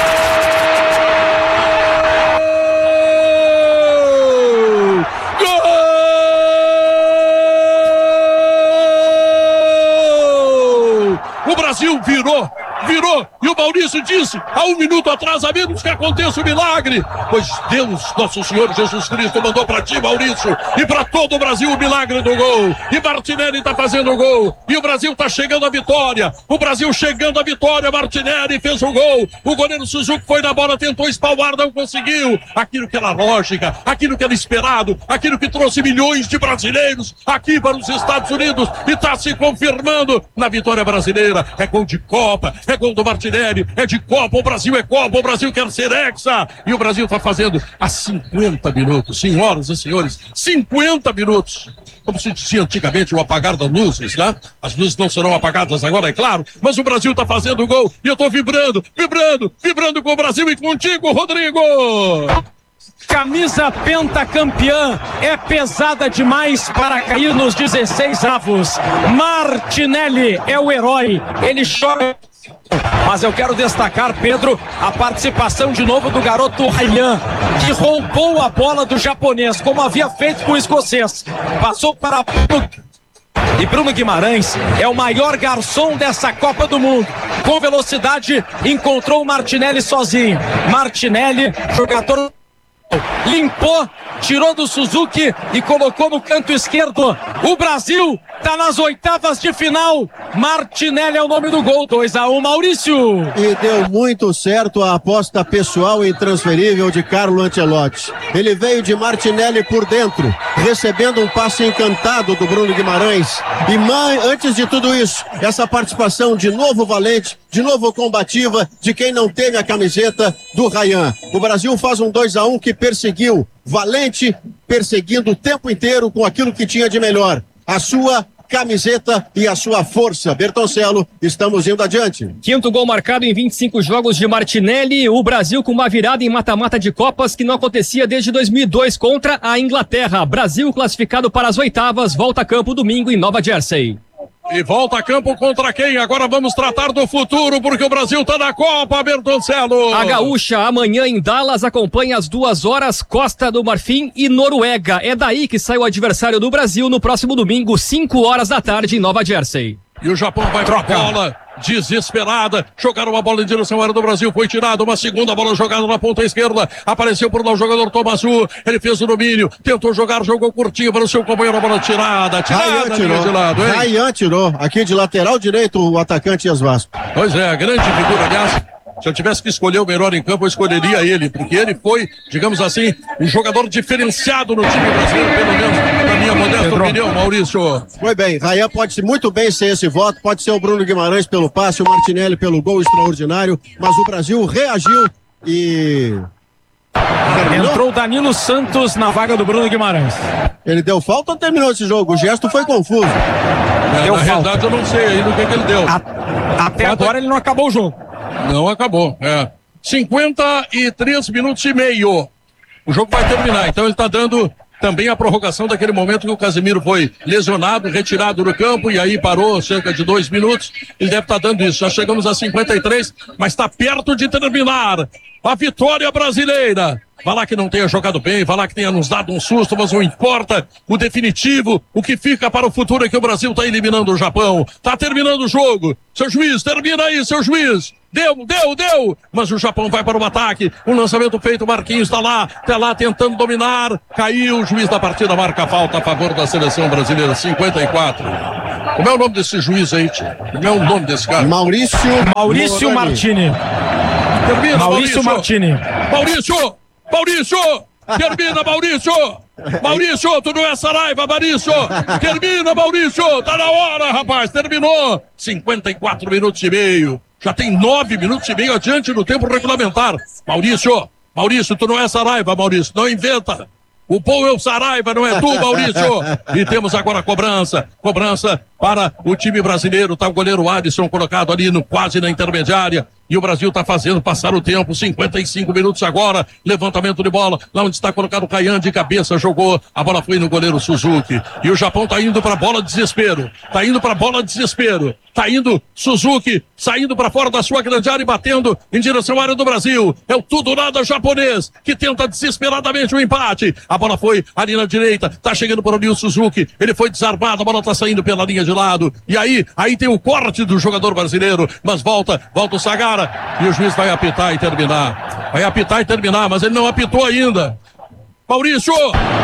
Gol! O Brasil virou, virou, e o Maurício disse, há um minuto atrás, a menos que aconteça o milagre, pois Deus, nosso Senhor Jesus Cristo, mandou para ti, Maurício, e para todo o Brasil o milagre do gol, e Martinelli está fazendo o gol, e o Brasil está chegando à vitória, o Brasil chegando à vitória, Martinelli fez o gol, o goleiro Suzuki foi na bola, tentou espalmar, não conseguiu, aquilo que era lógica, aquilo que era esperado, aquilo que trouxe milhões de brasileiros aqui para os Estados Unidos, e está se confirmando na vitória brasileira. É gol de Copa, é gol do Martinelli, é de Copa, o Brasil é Copa, o Brasil quer ser hexa, e o Brasil está fazendo há cinquenta minutos, senhoras e senhores, cinquenta minutos, como se dizia antigamente, o apagar das luzes, né? As luzes não serão apagadas agora, é claro, mas o Brasil está fazendo gol, e eu estou vibrando, vibrando, vibrando com o Brasil e contigo, Rodrigo! Camisa pentacampeã é pesada demais para cair nos dezesseis avos. Martinelli é o herói, ele chora. Mas eu quero destacar, Pedro, a participação de novo do garoto Rayan, que roubou a bola do japonês, como havia feito com o escocês. Passou para... E Bruno Guimarães é o maior garçom dessa Copa do Mundo. Com velocidade, encontrou o Martinelli sozinho. Martinelli, jogador... limpou, tirou do Suzuki e colocou no canto esquerdo. O Brasil tá nas oitavas de final. Martinelli é o nome do gol. dois a um, Maurício. E deu muito certo a aposta pessoal e intransferível de Carlo Ancelotti. Ele veio de Martinelli por dentro, recebendo um passe encantado do Bruno Guimarães. E mãe, antes de tudo isso, essa participação de novo valente, de novo combativa, de quem não teve a camiseta do Rayan. O Brasil faz um dois a um que perseguiu, valente, perseguindo o tempo inteiro com aquilo que tinha de melhor, a sua camiseta e a sua força. Bertoncello, estamos indo adiante. Quinto gol marcado em vinte e cinco jogos de Martinelli, o Brasil com uma virada em mata-mata de Copas que não acontecia desde dois mil e dois contra a Inglaterra. Brasil classificado para as oitavas, volta a campo domingo em Nova Jersey. E volta a campo contra quem? Agora vamos tratar do futuro, porque o Brasil tá na Copa, Bertoncello. A Gaúcha amanhã em Dallas acompanha às duas horas Costa do Marfim e Noruega. É daí que sai o adversário do Brasil no próximo domingo, cinco horas da tarde em Nova Jersey. E o Japão vai pra bola, desesperada, jogaram uma bola em direção à área do Brasil, foi tirada, uma segunda bola jogada na ponta esquerda, apareceu por lá o jogador Tomasu, ele fez o domínio, tentou jogar, jogou curtinho para o seu companheiro, a bola tirada, tirada tirou. de lado, hein? Rayan tirou, aqui de lateral direito o atacante Oswaldo. Pois é, a grande figura, aliás. Se eu tivesse que escolher o melhor em campo, eu escolheria ele, porque ele foi, digamos assim, um jogador diferenciado no time brasileiro, pelo menos, minha modesta opinião, Maurício. Foi bem, Rayan pode muito bem ser esse voto, pode ser o Bruno Guimarães pelo passe, o Martinelli pelo gol extraordinário, mas o Brasil reagiu e... Terminou? Entrou o Danilo Santos na vaga do Bruno Guimarães. Ele deu falta ou terminou esse jogo? O gesto foi confuso. É, deu na falta. verdade, eu não sei ainda o que, que ele deu. A, até agora ele não acabou o jogo. Não acabou, é. cinquenta e três minutos e meio. O jogo vai terminar, então ele está dando também a prorrogação daquele momento que o Casemiro foi lesionado, retirado do campo e aí parou cerca de dois minutos. Ele deve estar dando isso. Já chegamos a cinquenta e três, mas está perto de terminar. A vitória brasileira. Vai lá que não tenha jogado bem, vai lá que tenha nos dado um susto, mas não importa. O definitivo, o que fica para o futuro é que o Brasil está eliminando o Japão. Está terminando o jogo. Seu juiz, termina aí, seu juiz. Deu, deu, deu. Mas o Japão vai para o ataque. Um lançamento feito, o Marquinhos está lá, está lá tentando dominar. Caiu, o juiz da partida marca a falta a favor da seleção brasileira, cinquenta e quatro. Como é o nome desse juiz aí, tio? Como é o nome desse cara? Maurício... Maurício Martini. Termina, Maurício Martini. Maurício! Maurício! Termina, Maurício! Maurício, tu não é Saraiva, Maurício! Termina, Maurício! Tá na hora, rapaz! Terminou! cinquenta e quatro minutos e meio. Já tem nove minutos e meio adiante no tempo regulamentar. Maurício! Maurício, tu não é Saraiva, Maurício! Não inventa! O bom é o Saraiva, não é tu, Maurício. E temos agora a cobrança. Cobrança para o time brasileiro. Tá o goleiro Alisson colocado ali no, quase na intermediária. E o Brasil está fazendo passar o tempo. cinquenta e cinco minutos agora. Levantamento de bola. Lá onde está colocado o Kayan de cabeça. Jogou. A bola foi no goleiro Suzuki. E o Japão está indo para a bola desespero. Está indo para a bola desespero. Está indo Suzuki. Saindo para fora da sua grande área e batendo em direção à área do Brasil. É o tudo nada japonês que tenta desesperadamente o empate. A bola foi ali na direita. Está chegando para o Nil Suzuki. Ele foi desarmado. A bola está saindo pela linha de lado. E aí, aí tem o corte do jogador brasileiro. Mas volta, volta o Sagara. E o juiz vai apitar e terminar. Vai apitar e terminar, mas ele não apitou ainda. Maurício!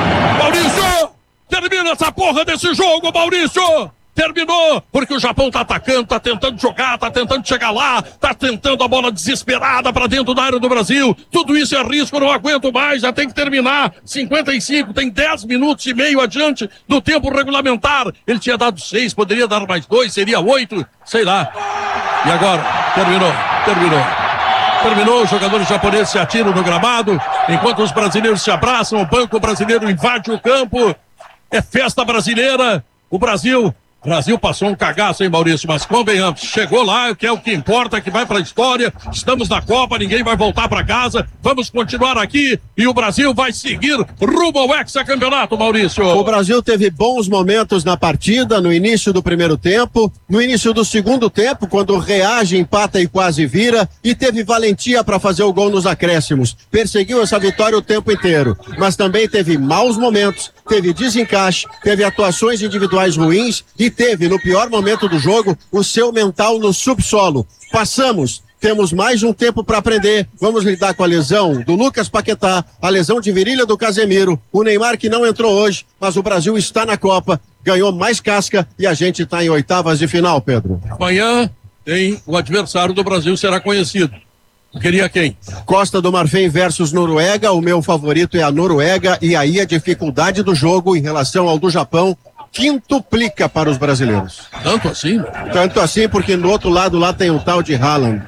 Maurício! Termina essa porra desse jogo, Maurício! Terminou, porque o Japão tá atacando, tá tentando jogar, tá tentando chegar lá, tá tentando a bola desesperada pra dentro da área do Brasil. Tudo isso é risco, eu não aguento mais, já tem que terminar. cinquenta e cinco, tem dez minutos e meio adiante do tempo regulamentar. Ele tinha dado seis, poderia dar mais dois, seria oito, sei lá. E agora, terminou, terminou. Terminou, os jogadores japoneses se atiram no gramado, enquanto os brasileiros se abraçam, o banco brasileiro invade o campo. É festa brasileira, o Brasil... O Brasil passou um cagaço, hein, Maurício? Mas convenhamos, chegou lá, que é o que importa, que vai pra história. Estamos na Copa, ninguém vai voltar pra casa. Vamos continuar aqui e o Brasil vai seguir rumo ao hexacampeonato, Maurício. O Brasil teve bons momentos na partida, no início do primeiro tempo, no início do segundo tempo, quando reage, empata e quase vira, e teve valentia para fazer o gol nos acréscimos. Perseguiu essa vitória o tempo inteiro, mas também teve maus momentos, teve desencaixe, teve atuações individuais ruins e teve, no pior momento do jogo, o seu mental no subsolo. Passamos, temos mais um tempo para aprender. Vamos lidar com a lesão do Lucas Paquetá, a lesão de virilha do Casemiro, o Neymar que não entrou hoje, mas o Brasil está na Copa, ganhou mais casca e a gente está em oitavas de final, Pedro. Amanhã tem o adversário do Brasil, será conhecido. Queria quem? Costa do Marfim versus Noruega, o meu favorito é a Noruega e aí a dificuldade do jogo em relação ao do Japão quintuplica para os brasileiros. Tanto assim? Tanto assim porque no outro lado lá tem o tal de Haaland.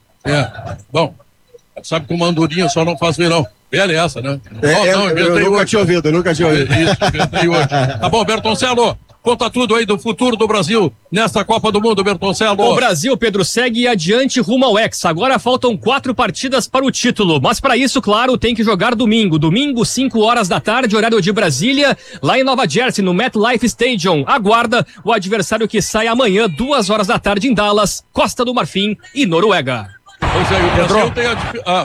É, bom, sabe que o Mandurinha só não faz verão. Velha é essa, né? É, oh, é, não, eu nunca hoje. tinha ouvido, eu nunca tinha ouvido. É, isso, inventei hoje. Tá bom, Bertoncello, conta tudo aí do futuro do Brasil nesta Copa do Mundo, Bertoncello. O Brasil, Pedro, segue adiante rumo ao Hexa. Agora faltam quatro partidas para o título. Mas para isso, claro, tem que jogar domingo. Domingo, cinco horas da tarde, horário de Brasília, lá em Nova Jersey, no MetLife Stadium. Aguarda o adversário que sai amanhã, duas horas da tarde, em Dallas, Costa do Marfim e Noruega. Pois é, o Brasil tem a... Ah.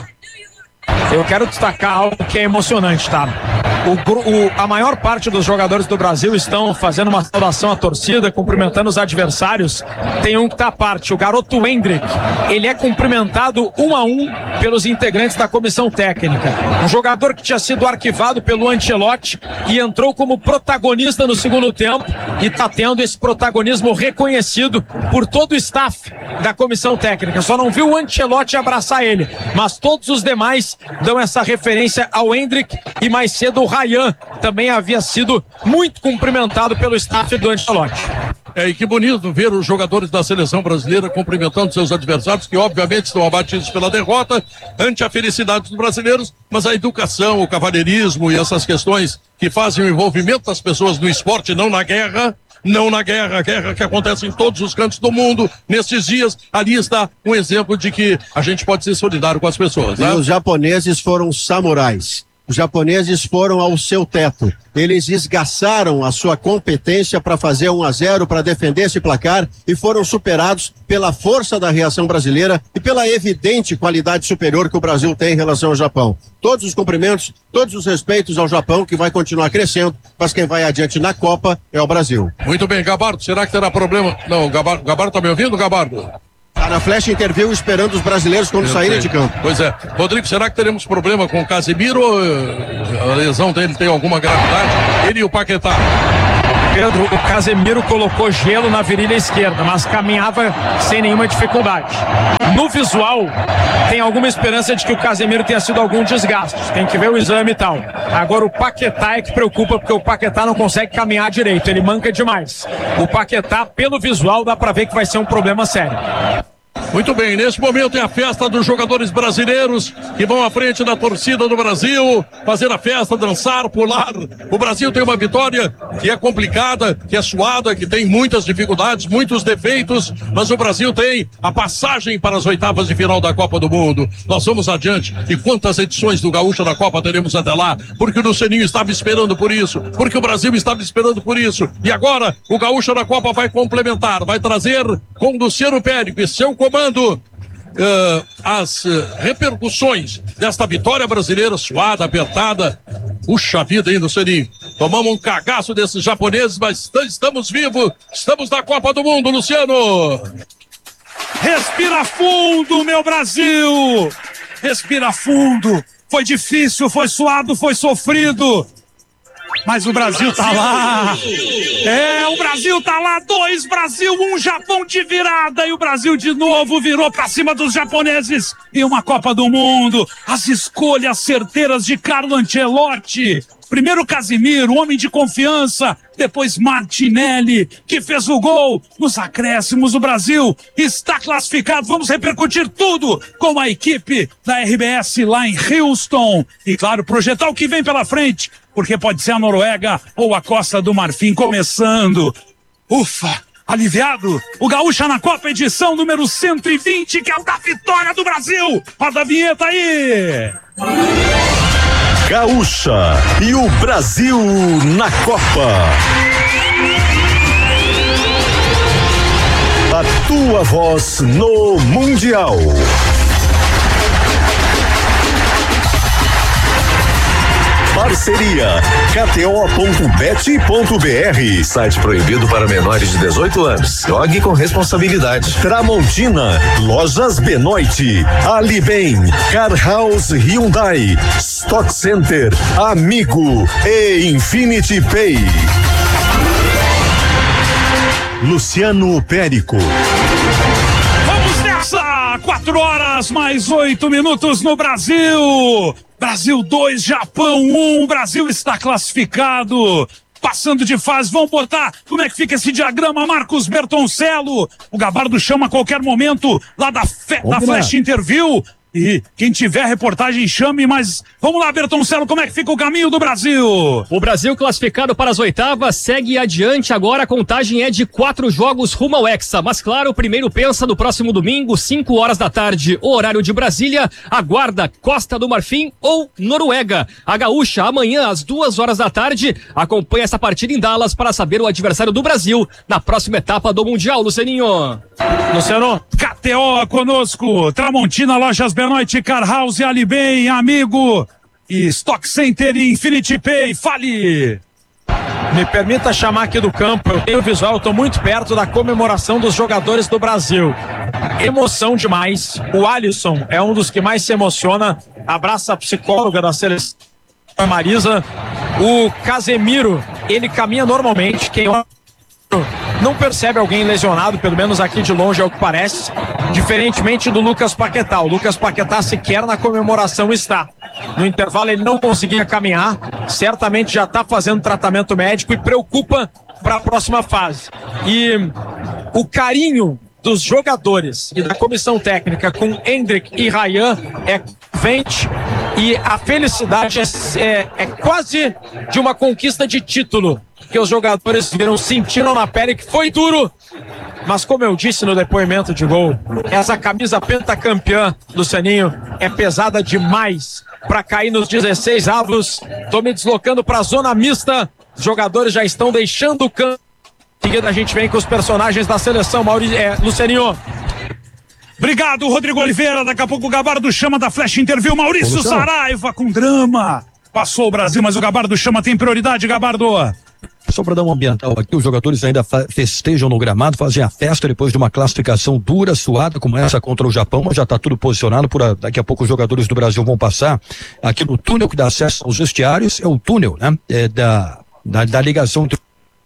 Eu quero destacar algo que é emocionante, tá? O, o, a maior parte dos jogadores do Brasil estão fazendo uma saudação à torcida, cumprimentando os adversários. Tem um que tá à parte, o garoto Hendrick. Ele é cumprimentado um a um pelos integrantes da comissão técnica. Um jogador que tinha sido arquivado pelo Ancelotti e entrou como protagonista no segundo tempo e tá tendo esse protagonismo reconhecido por todo o staff da comissão técnica. Só não viu o Ancelotti abraçar ele, mas todos os demais eles dão essa referência ao Endrick e mais cedo o Ryan também havia sido muito cumprimentado pelo staff do Ancelotti. É, e que bonito ver os jogadores da seleção brasileira cumprimentando seus adversários, que obviamente estão abatidos pela derrota, ante a felicidade dos brasileiros, mas a educação, o cavalheirismo e essas questões que fazem o envolvimento das pessoas no esporte, não na guerra, não na guerra, a guerra que acontece em todos os cantos do mundo, nesses dias, ali está um exemplo de que a gente pode ser solidário com as pessoas, né? E os japoneses foram samurais. Os japoneses foram ao seu teto. Eles esgaçaram a sua competência para fazer um a zero, para defender esse placar, e foram superados pela força da reação brasileira e pela evidente qualidade superior que o Brasil tem em relação ao Japão. Todos os cumprimentos, todos os respeitos ao Japão, que vai continuar crescendo, mas quem vai adiante na Copa é o Brasil. Muito bem, Gabardo, será que terá problema? Não, Gabardo, Gabardo tá me ouvindo, Gabardo? Tá na Flash Interview esperando os brasileiros quando Eu saírem sei. de campo. Pois é. Rodrigo, será que teremos problema com o Casemiro ou uh, a lesão dele tem alguma gravidade? Ele e o Paquetá. Pedro, o Casemiro colocou gelo na virilha esquerda, mas caminhava sem nenhuma dificuldade. No visual, tem alguma esperança de que o Casemiro tenha sido algum desgaste. Tem que ver o exame e tal. Agora o Paquetá é que preocupa, porque o Paquetá não consegue caminhar direito, ele manca demais. O Paquetá, pelo visual, dá pra ver que vai ser um problema sério. Muito bem, nesse momento é a festa dos jogadores brasileiros que vão à frente da torcida do Brasil, fazer a festa, dançar, pular. O Brasil tem uma vitória que é complicada, que é suada, que tem muitas dificuldades, muitos defeitos, mas o Brasil tem a passagem para as oitavas de final da Copa do Mundo. Nós vamos adiante. E quantas edições do Gaúcho da Copa teremos até lá? Porque o Lucianinho estava esperando por isso, porque o Brasil estava esperando por isso. E agora o Gaúcho da Copa vai complementar, vai trazer com o Luciano Périco e seu comando Uh, as uh, repercussões desta vitória brasileira suada, apertada. Puxa vida, hein, Lucianinho? Tomamos um cagaço desses japoneses, mas estamos vivos, estamos na Copa do Mundo, Luciano! Respira fundo, meu Brasil! Respira fundo! Foi difícil, foi suado, foi sofrido. Mas o Brasil tá lá. É, o Brasil tá lá. Dois Brasil, um Japão de virada. E o Brasil de novo virou pra cima dos japoneses. E uma Copa do Mundo. As escolhas certeiras de Carlo Ancelotti. Primeiro Casemiro, homem de confiança. Depois Martinelli, que fez o gol. Nos acréscimos, o Brasil está classificado. Vamos repercutir tudo com a equipe da R B S lá em Houston. E claro, projetar o que vem pela frente, porque pode ser a Noruega ou a Costa do Marfim começando. Ufa, aliviado. O Gaúcha na Copa, edição número cento e vinte, que é o da vitória do Brasil. Roda a vinheta aí. Gaúcha e o Brasil na Copa. A tua voz no Mundial. Parceria K T O ponto bet ponto B R. Site proibido para menores de dezoito anos. Jogue com responsabilidade. Tramontina, Lojas Benoit, Alibem, Car House Hyundai, Stock Center, Amigo e Infinity Pay. Luciano Périco. Vamos nessa! Quatro horas mais oito minutos no Brasil. Brasil dois, Japão um, Brasil está classificado, passando de fase. Vamos botar como é que fica esse diagrama, Marcos Bertoncello. O Gabardo chama a qualquer momento lá da, fe, da Flash Interview. E quem tiver reportagem chame, mas vamos lá, Bertoncello, como é que fica o caminho do Brasil? O Brasil classificado para as oitavas segue adiante agora, a contagem é de quatro jogos rumo ao Hexa, mas claro, o primeiro pensa no próximo domingo, cinco horas da tarde, o horário de Brasília, aguarda Costa do Marfim ou Noruega. A Gaúcha amanhã às duas horas da tarde acompanha essa partida em Dallas para saber o adversário do Brasil na próxima etapa do Mundial, Lucianinho. Luciano, K T O conosco, Tramontina, Lojas Benoit, Car House, Alibem, Amigo e Stock Center e Infinity Pay. Fale! Me permita chamar aqui do campo, eu tenho visual, eu tô muito perto da comemoração dos jogadores do Brasil. Emoção demais. O Alisson é um dos que mais se emociona. Abraça a psicóloga da seleção, a Marisa. O Casemiro, ele caminha normalmente. Quem não percebe alguém lesionado, pelo menos aqui de longe é o que parece, diferentemente do Lucas Paquetá. O Lucas Paquetá sequer na comemoração está. No intervalo ele não conseguia caminhar, certamente já está fazendo tratamento médico e preocupa para a próxima fase. E o carinho dos jogadores e da comissão técnica com Hendrick e Ryan é vente, e a felicidade é, é, é quase de uma conquista de título que os jogadores viram, sentiram na pele, que foi duro, mas como eu disse no depoimento de gol, essa camisa pentacampeã do Lucianinho é pesada demais para cair nos dezesseis avos. Tô me deslocando para a zona mista, os jogadores já estão deixando o campo. Em seguida a gente vem com os personagens da seleção. Maurício, é, Lucianinho. Obrigado, Rodrigo Oliveira. Daqui a pouco o Gabardo chama da Flash Interview. Maurício Saraiva com drama. Passou o Brasil, mas o Gabardo chama, tem prioridade, Gabardo. Só para dar um ambiental aqui, os jogadores ainda festejam no gramado, fazem a festa depois de uma classificação dura, suada, como essa contra o Japão, mas já está tudo posicionado. Por a, daqui a pouco os jogadores do Brasil vão passar aqui no túnel que dá acesso aos vestiários. É o túnel, né? É da, da, da ligação entre...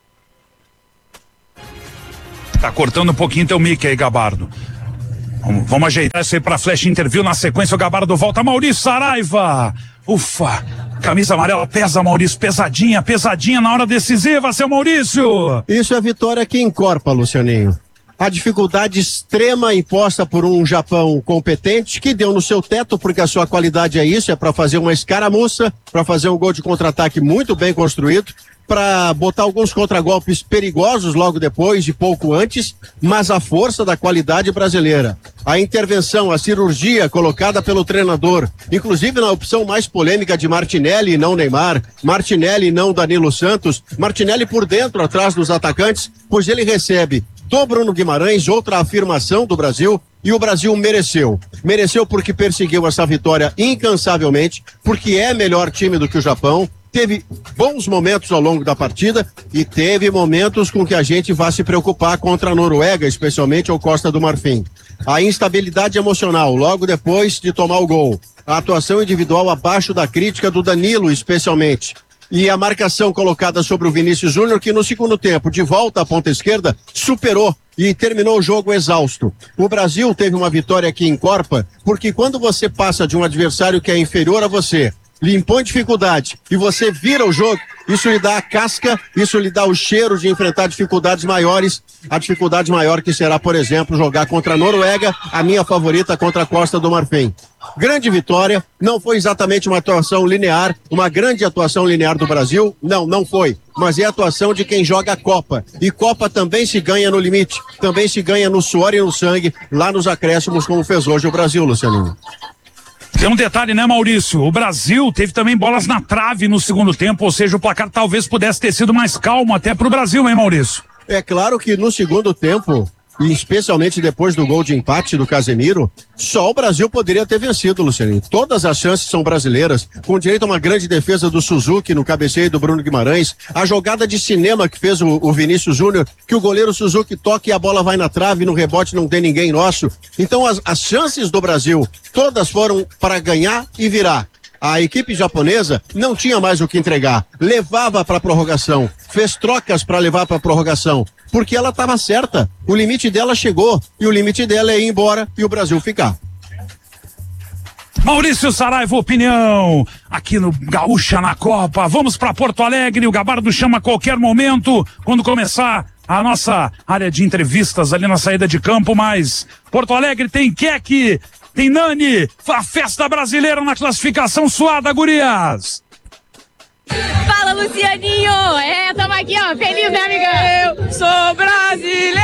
Tá cortando um pouquinho teu mic aí, Gabardo. Vamos, vamos ajeitar isso aí pra Flash Interview. Na sequência o Gabardo volta. Maurício Saraiva. Ufa, camisa amarela pesa, Maurício, pesadinha, pesadinha na hora decisiva, seu Maurício. Isso é vitória que encorpa, Lucianinho. A dificuldade extrema imposta por um Japão competente, que deu no seu teto, porque a sua qualidade é isso, é para fazer uma escaramuça, para fazer um gol de contra-ataque muito bem construído, para botar alguns contragolpes perigosos logo depois e pouco antes, mas a força da qualidade brasileira. A intervenção, a cirurgia colocada pelo treinador, inclusive na opção mais polêmica de Martinelli e não Neymar, Martinelli e não Danilo Santos, Martinelli por dentro, atrás dos atacantes, pois ele recebe do Bruno Guimarães outra afirmação do Brasil, e o Brasil mereceu. Mereceu porque perseguiu essa vitória incansavelmente, porque é melhor time do que o Japão, teve bons momentos ao longo da partida e teve momentos com que a gente vai se preocupar contra a Noruega, especialmente ou Costa do Marfim. A instabilidade emocional logo depois de tomar o gol, a atuação individual abaixo da crítica do Danilo, especialmente, e a marcação colocada sobre o Vinícius Júnior, que no segundo tempo, de volta à ponta esquerda, superou e terminou o jogo exausto. O Brasil teve uma vitória que encorpa, porque quando você passa de um adversário que é inferior a você, lhe impõe dificuldade e você vira o jogo, isso lhe dá a casca, isso lhe dá o cheiro de enfrentar dificuldades maiores, a dificuldade maior que será, por exemplo, jogar contra a Noruega, a minha favorita contra a Costa do Marfim. Grande vitória, não foi exatamente uma atuação linear, uma grande atuação linear do Brasil, não, não foi, mas é a atuação de quem joga a Copa, e Copa também se ganha no limite, também se ganha no suor e no sangue, lá nos acréscimos, como fez hoje o Brasil, Lucianinho. Tem um detalhe, né, Maurício? O Brasil teve também bolas na trave no segundo tempo, ou seja, o placar talvez pudesse ter sido mais calmo até pro Brasil, hein, Maurício? É claro que no segundo tempo, e especialmente depois do gol de empate do Casemiro, só o Brasil poderia ter vencido, Lucianinho. Todas as chances são brasileiras, com direito a uma grande defesa do Suzuki no cabeceio do Bruno Guimarães, a jogada de cinema que fez o, o Vinícius Júnior, que o goleiro Suzuki toca e a bola vai na trave, no rebote não tem ninguém nosso. Então as, as chances do Brasil, todas foram para ganhar e virar. A equipe japonesa não tinha mais o que entregar, levava para a prorrogação, fez trocas para levar para a prorrogação, porque ela estava certa, o limite dela chegou, e o limite dela é ir embora e o Brasil ficar. Maurício Saraiva, opinião, aqui no Gaúcha na Copa. Vamos para Porto Alegre, o Gabardo chama a qualquer momento, quando começar a nossa área de entrevistas ali na saída de campo, mas Porto Alegre tem Keck, tem Nani, a festa brasileira na classificação suada, gurias. Fala, Lucianinho! É, tamo aqui, ó, feliz, né, amiga? Eu sou brasileiro,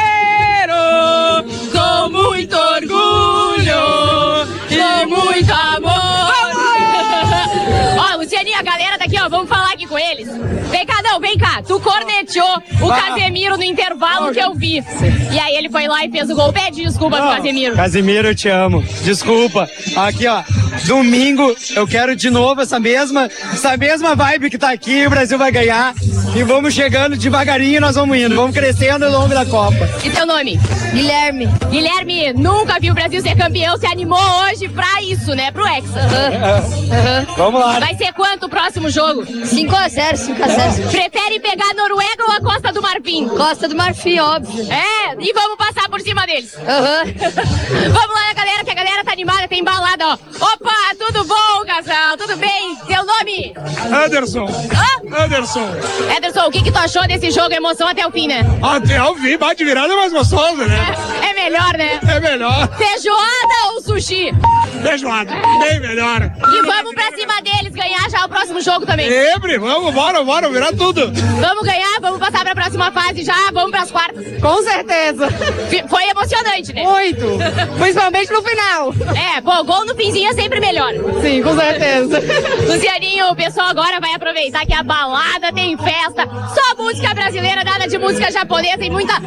com muito orgulho, com muito amor. Ó, Lucianinho, a galera daqui, ó, vamos falar aqui com eles. Vem cá, não, vem cá. Tu corneteou o Casemiro no intervalo que eu vi. E aí ele foi lá e fez o gol. Pede desculpa pro Casemiro. Casemiro, eu te amo. Desculpa. Aqui, ó. domingo eu quero de novo essa mesma, essa mesma vibe que tá aqui, o Brasil vai ganhar e vamos chegando devagarinho, nós vamos indo, vamos crescendo ao longo da Copa. E teu nome? Guilherme. Guilherme, nunca viu o Brasil ser campeão, se animou hoje pra isso, né? Pro Hexa. Uhum. Uhum. Vamos lá. Vai ser quanto o próximo jogo? cinco a zero, cinco a zero. Prefere pegar a Noruega ou a Costa do Marfim? Costa do Marfim, óbvio. É, e vamos passar por cima deles. Uhum. Vamos lá, galera, que a galera tá animada, tem balada, ó. Opa, tudo bom, casal? Tudo bem? Teu nome? Anderson. Hã? Anderson. Ederson, o que que tu achou desse jogo? Emoção até o fim, né? Até o fim, bate virada é mais gostoso, né? É, é melhor, né? É melhor. Feijoada ou sushi? Feijoada, bem melhor. E vamos pra cima deles, ganhar já o próximo jogo também. Sempre, vamos, bora, bora, virar tudo. Vamos ganhar, vamos passar pra próxima fase já, vamos pras quartas. Com certeza. Foi emocionante, né? Muito. Principalmente no final. É, pô, gol no finzinho é sempre melhor. Sim, com certeza. Lucianinho, o pessoal agora vai aproveitar que a balada tem festa. Só música brasileira, nada de música japonesa e muita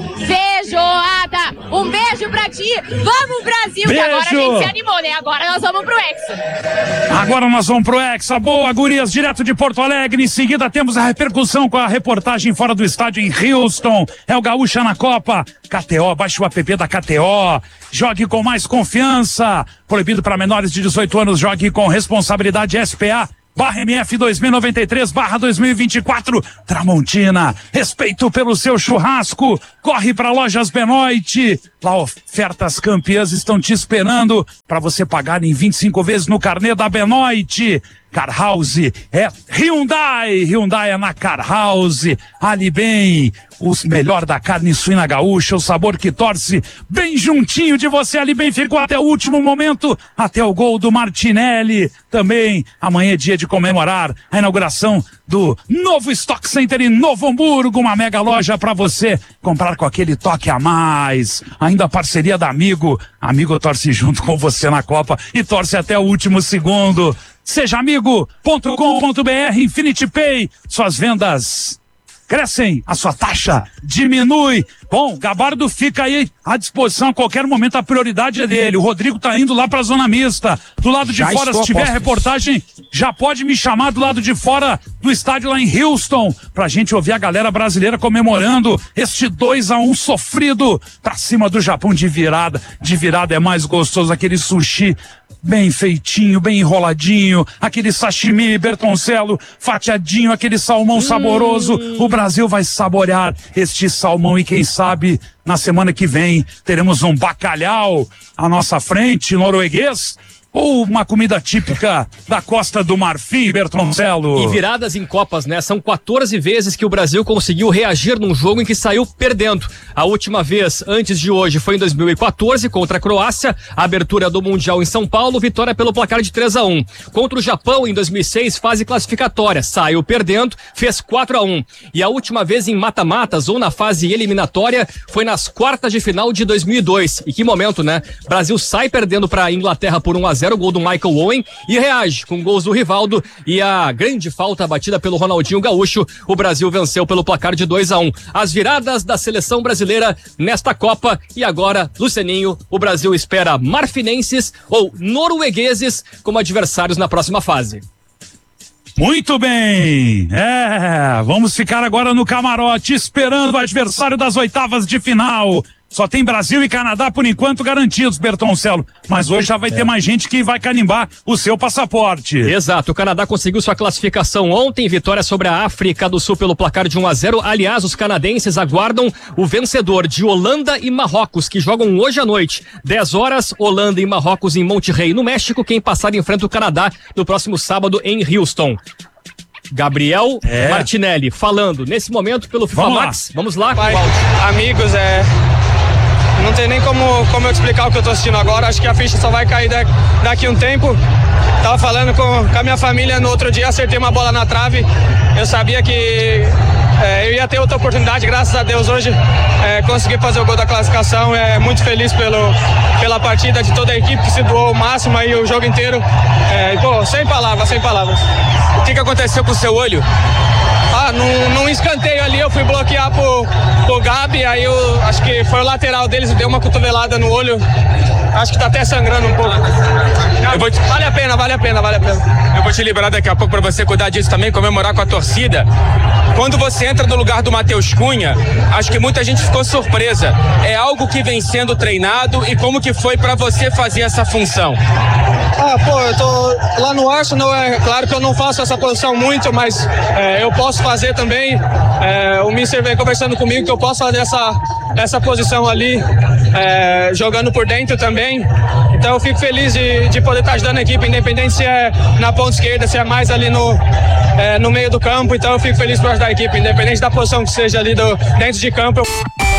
feijoada. Um beijo pra ti. Vamos, Brasil, beijo. Que agora a gente se animou, né? Agora nós vamos pro Hexa. Agora nós vamos pro Hexa. Boa, gurias, direto de Porto Alegre. Em seguida temos a repercussão com a reportagem fora do estádio em Houston. É o Gaúcha na Copa. K T O, baixe o app da K T O. Jogue com mais confiança. Proibido para menores de dezoito anos. Jogue com responsabilidade. S P A barra M F dois mil e noventa e três barra dois mil e vinte e quatro. Tramontina, respeito pelo seu churrasco. Corre para Lojas Benoit. Lá ofertas campeãs estão te esperando para você pagar em vinte e cinco vezes no carnê da Benoit. Car House é Hyundai. Hyundai é na Car House. Ali bem, o melhor da carne suína gaúcha, o sabor que torce bem juntinho de você. Ali bem ficou até o último momento, até o gol do Martinelli. Também amanhã é dia de comemorar a inauguração do novo Stock Center em Novo Hamburgo, uma mega loja para você comprar com aquele toque a mais. Ainda a parceria da Amigo. Amigo torce junto com você na Copa e torce até o último segundo. Seja amigo ponto com ponto br, Infinity Pay, suas vendas crescem, a sua taxa diminui. Bom, Gabardo fica aí à disposição a qualquer momento, a prioridade é dele. O Rodrigo tá indo lá pra zona mista. Do lado de já fora, se tiver reportagem, já pode me chamar do lado de fora do estádio lá em Houston, pra gente ouvir a galera brasileira comemorando este dois a um sofrido pra cima do Japão de virada. De virada é mais gostoso, aquele sushi bem feitinho, bem enroladinho, aquele sashimi Bertoncello fatiadinho, aquele salmão hum. saboroso. O Brasil vai saborear este salmão e quem sabe na semana que vem teremos um bacalhau à nossa frente, norueguês, ou uma comida típica da Costa do Marfim, Bertoncello. E viradas em Copas, né? São quatorze vezes que o Brasil conseguiu reagir num jogo em que saiu perdendo. A última vez, antes de hoje, foi em dois mil e quatorze, contra a Croácia, a abertura do Mundial em São Paulo, vitória pelo placar de três a um. Contra o Japão, em dois mil e seis, fase classificatória, saiu perdendo, fez quatro a um. E a última vez em mata-matas ou na fase eliminatória foi nas quartas de final de dois mil e dois. E que momento, né? Brasil sai perdendo para a Inglaterra por um a zero, gol do Michael Owen, e reage com gols do Rivaldo e a grande falta batida pelo Ronaldinho Gaúcho. O Brasil venceu pelo placar de dois a um. As viradas da seleção brasileira nesta Copa. E agora, Lucianinho, o Brasil espera marfinenses ou noruegueses como adversários na próxima fase. Muito bem, é, vamos ficar agora no camarote esperando o adversário das oitavas de final. Só tem Brasil e Canadá por enquanto garantidos, Bertoncello, mas hoje já vai é. ter mais gente que vai carimbar o seu passaporte. Exato, o Canadá conseguiu sua classificação ontem, vitória sobre a África do Sul pelo placar de um a zero. Aliás, os canadenses aguardam o vencedor de Holanda e Marrocos, que jogam hoje à noite, dez horas, Holanda e Marrocos em Monterrey, no México. Quem passar enfrenta o Canadá no próximo sábado em Houston. Gabriel é. Martinelli falando nesse momento pelo FIFA Vamos Max. Lá. Vamos lá. Pai, amigos, é... não tem nem como, como eu explicar o que eu tô assistindo agora. Acho que a ficha só vai cair daqui, daqui um tempo. Tava falando com, com a minha família no outro dia, acertei uma bola na trave. Eu sabia que é, eu ia ter outra oportunidade, graças a Deus hoje é, consegui fazer o gol da classificação. É muito feliz pelo, pela partida de toda a equipe que se doou o máximo aí o jogo inteiro. É, pô, sem palavras, sem palavras. O que, que aconteceu com o seu olho? Ah, num, num escanteio ali eu fui bloquear pro, pro Gabi, aí eu acho que foi o lateral deles, deu uma cotovelada no olho. acho que tá até sangrando um pouco. Eu vou te... Vale a pena, vale a pena, vale a pena. Eu vou te liberar daqui a pouco pra você cuidar disso também, comemorar com a torcida. Quando você entra no lugar do Matheus Cunha, acho que muita gente ficou surpresa. É algo que vem sendo treinado e como que foi pra você fazer essa função? Ah, pô, eu tô lá no Arsenal, é claro que eu não faço essa posição muito, mas é, eu posso fazer também. É, o mister vem conversando comigo que eu posso fazer essa, essa posição ali, é, jogando por dentro também. Então eu fico feliz de, de poder estar ajudando a equipe, independente se é na ponta esquerda, se é mais ali no, é, no meio do campo. Então eu fico feliz por ajudar a equipe, independente da posição que seja ali do, dentro de campo. Eu...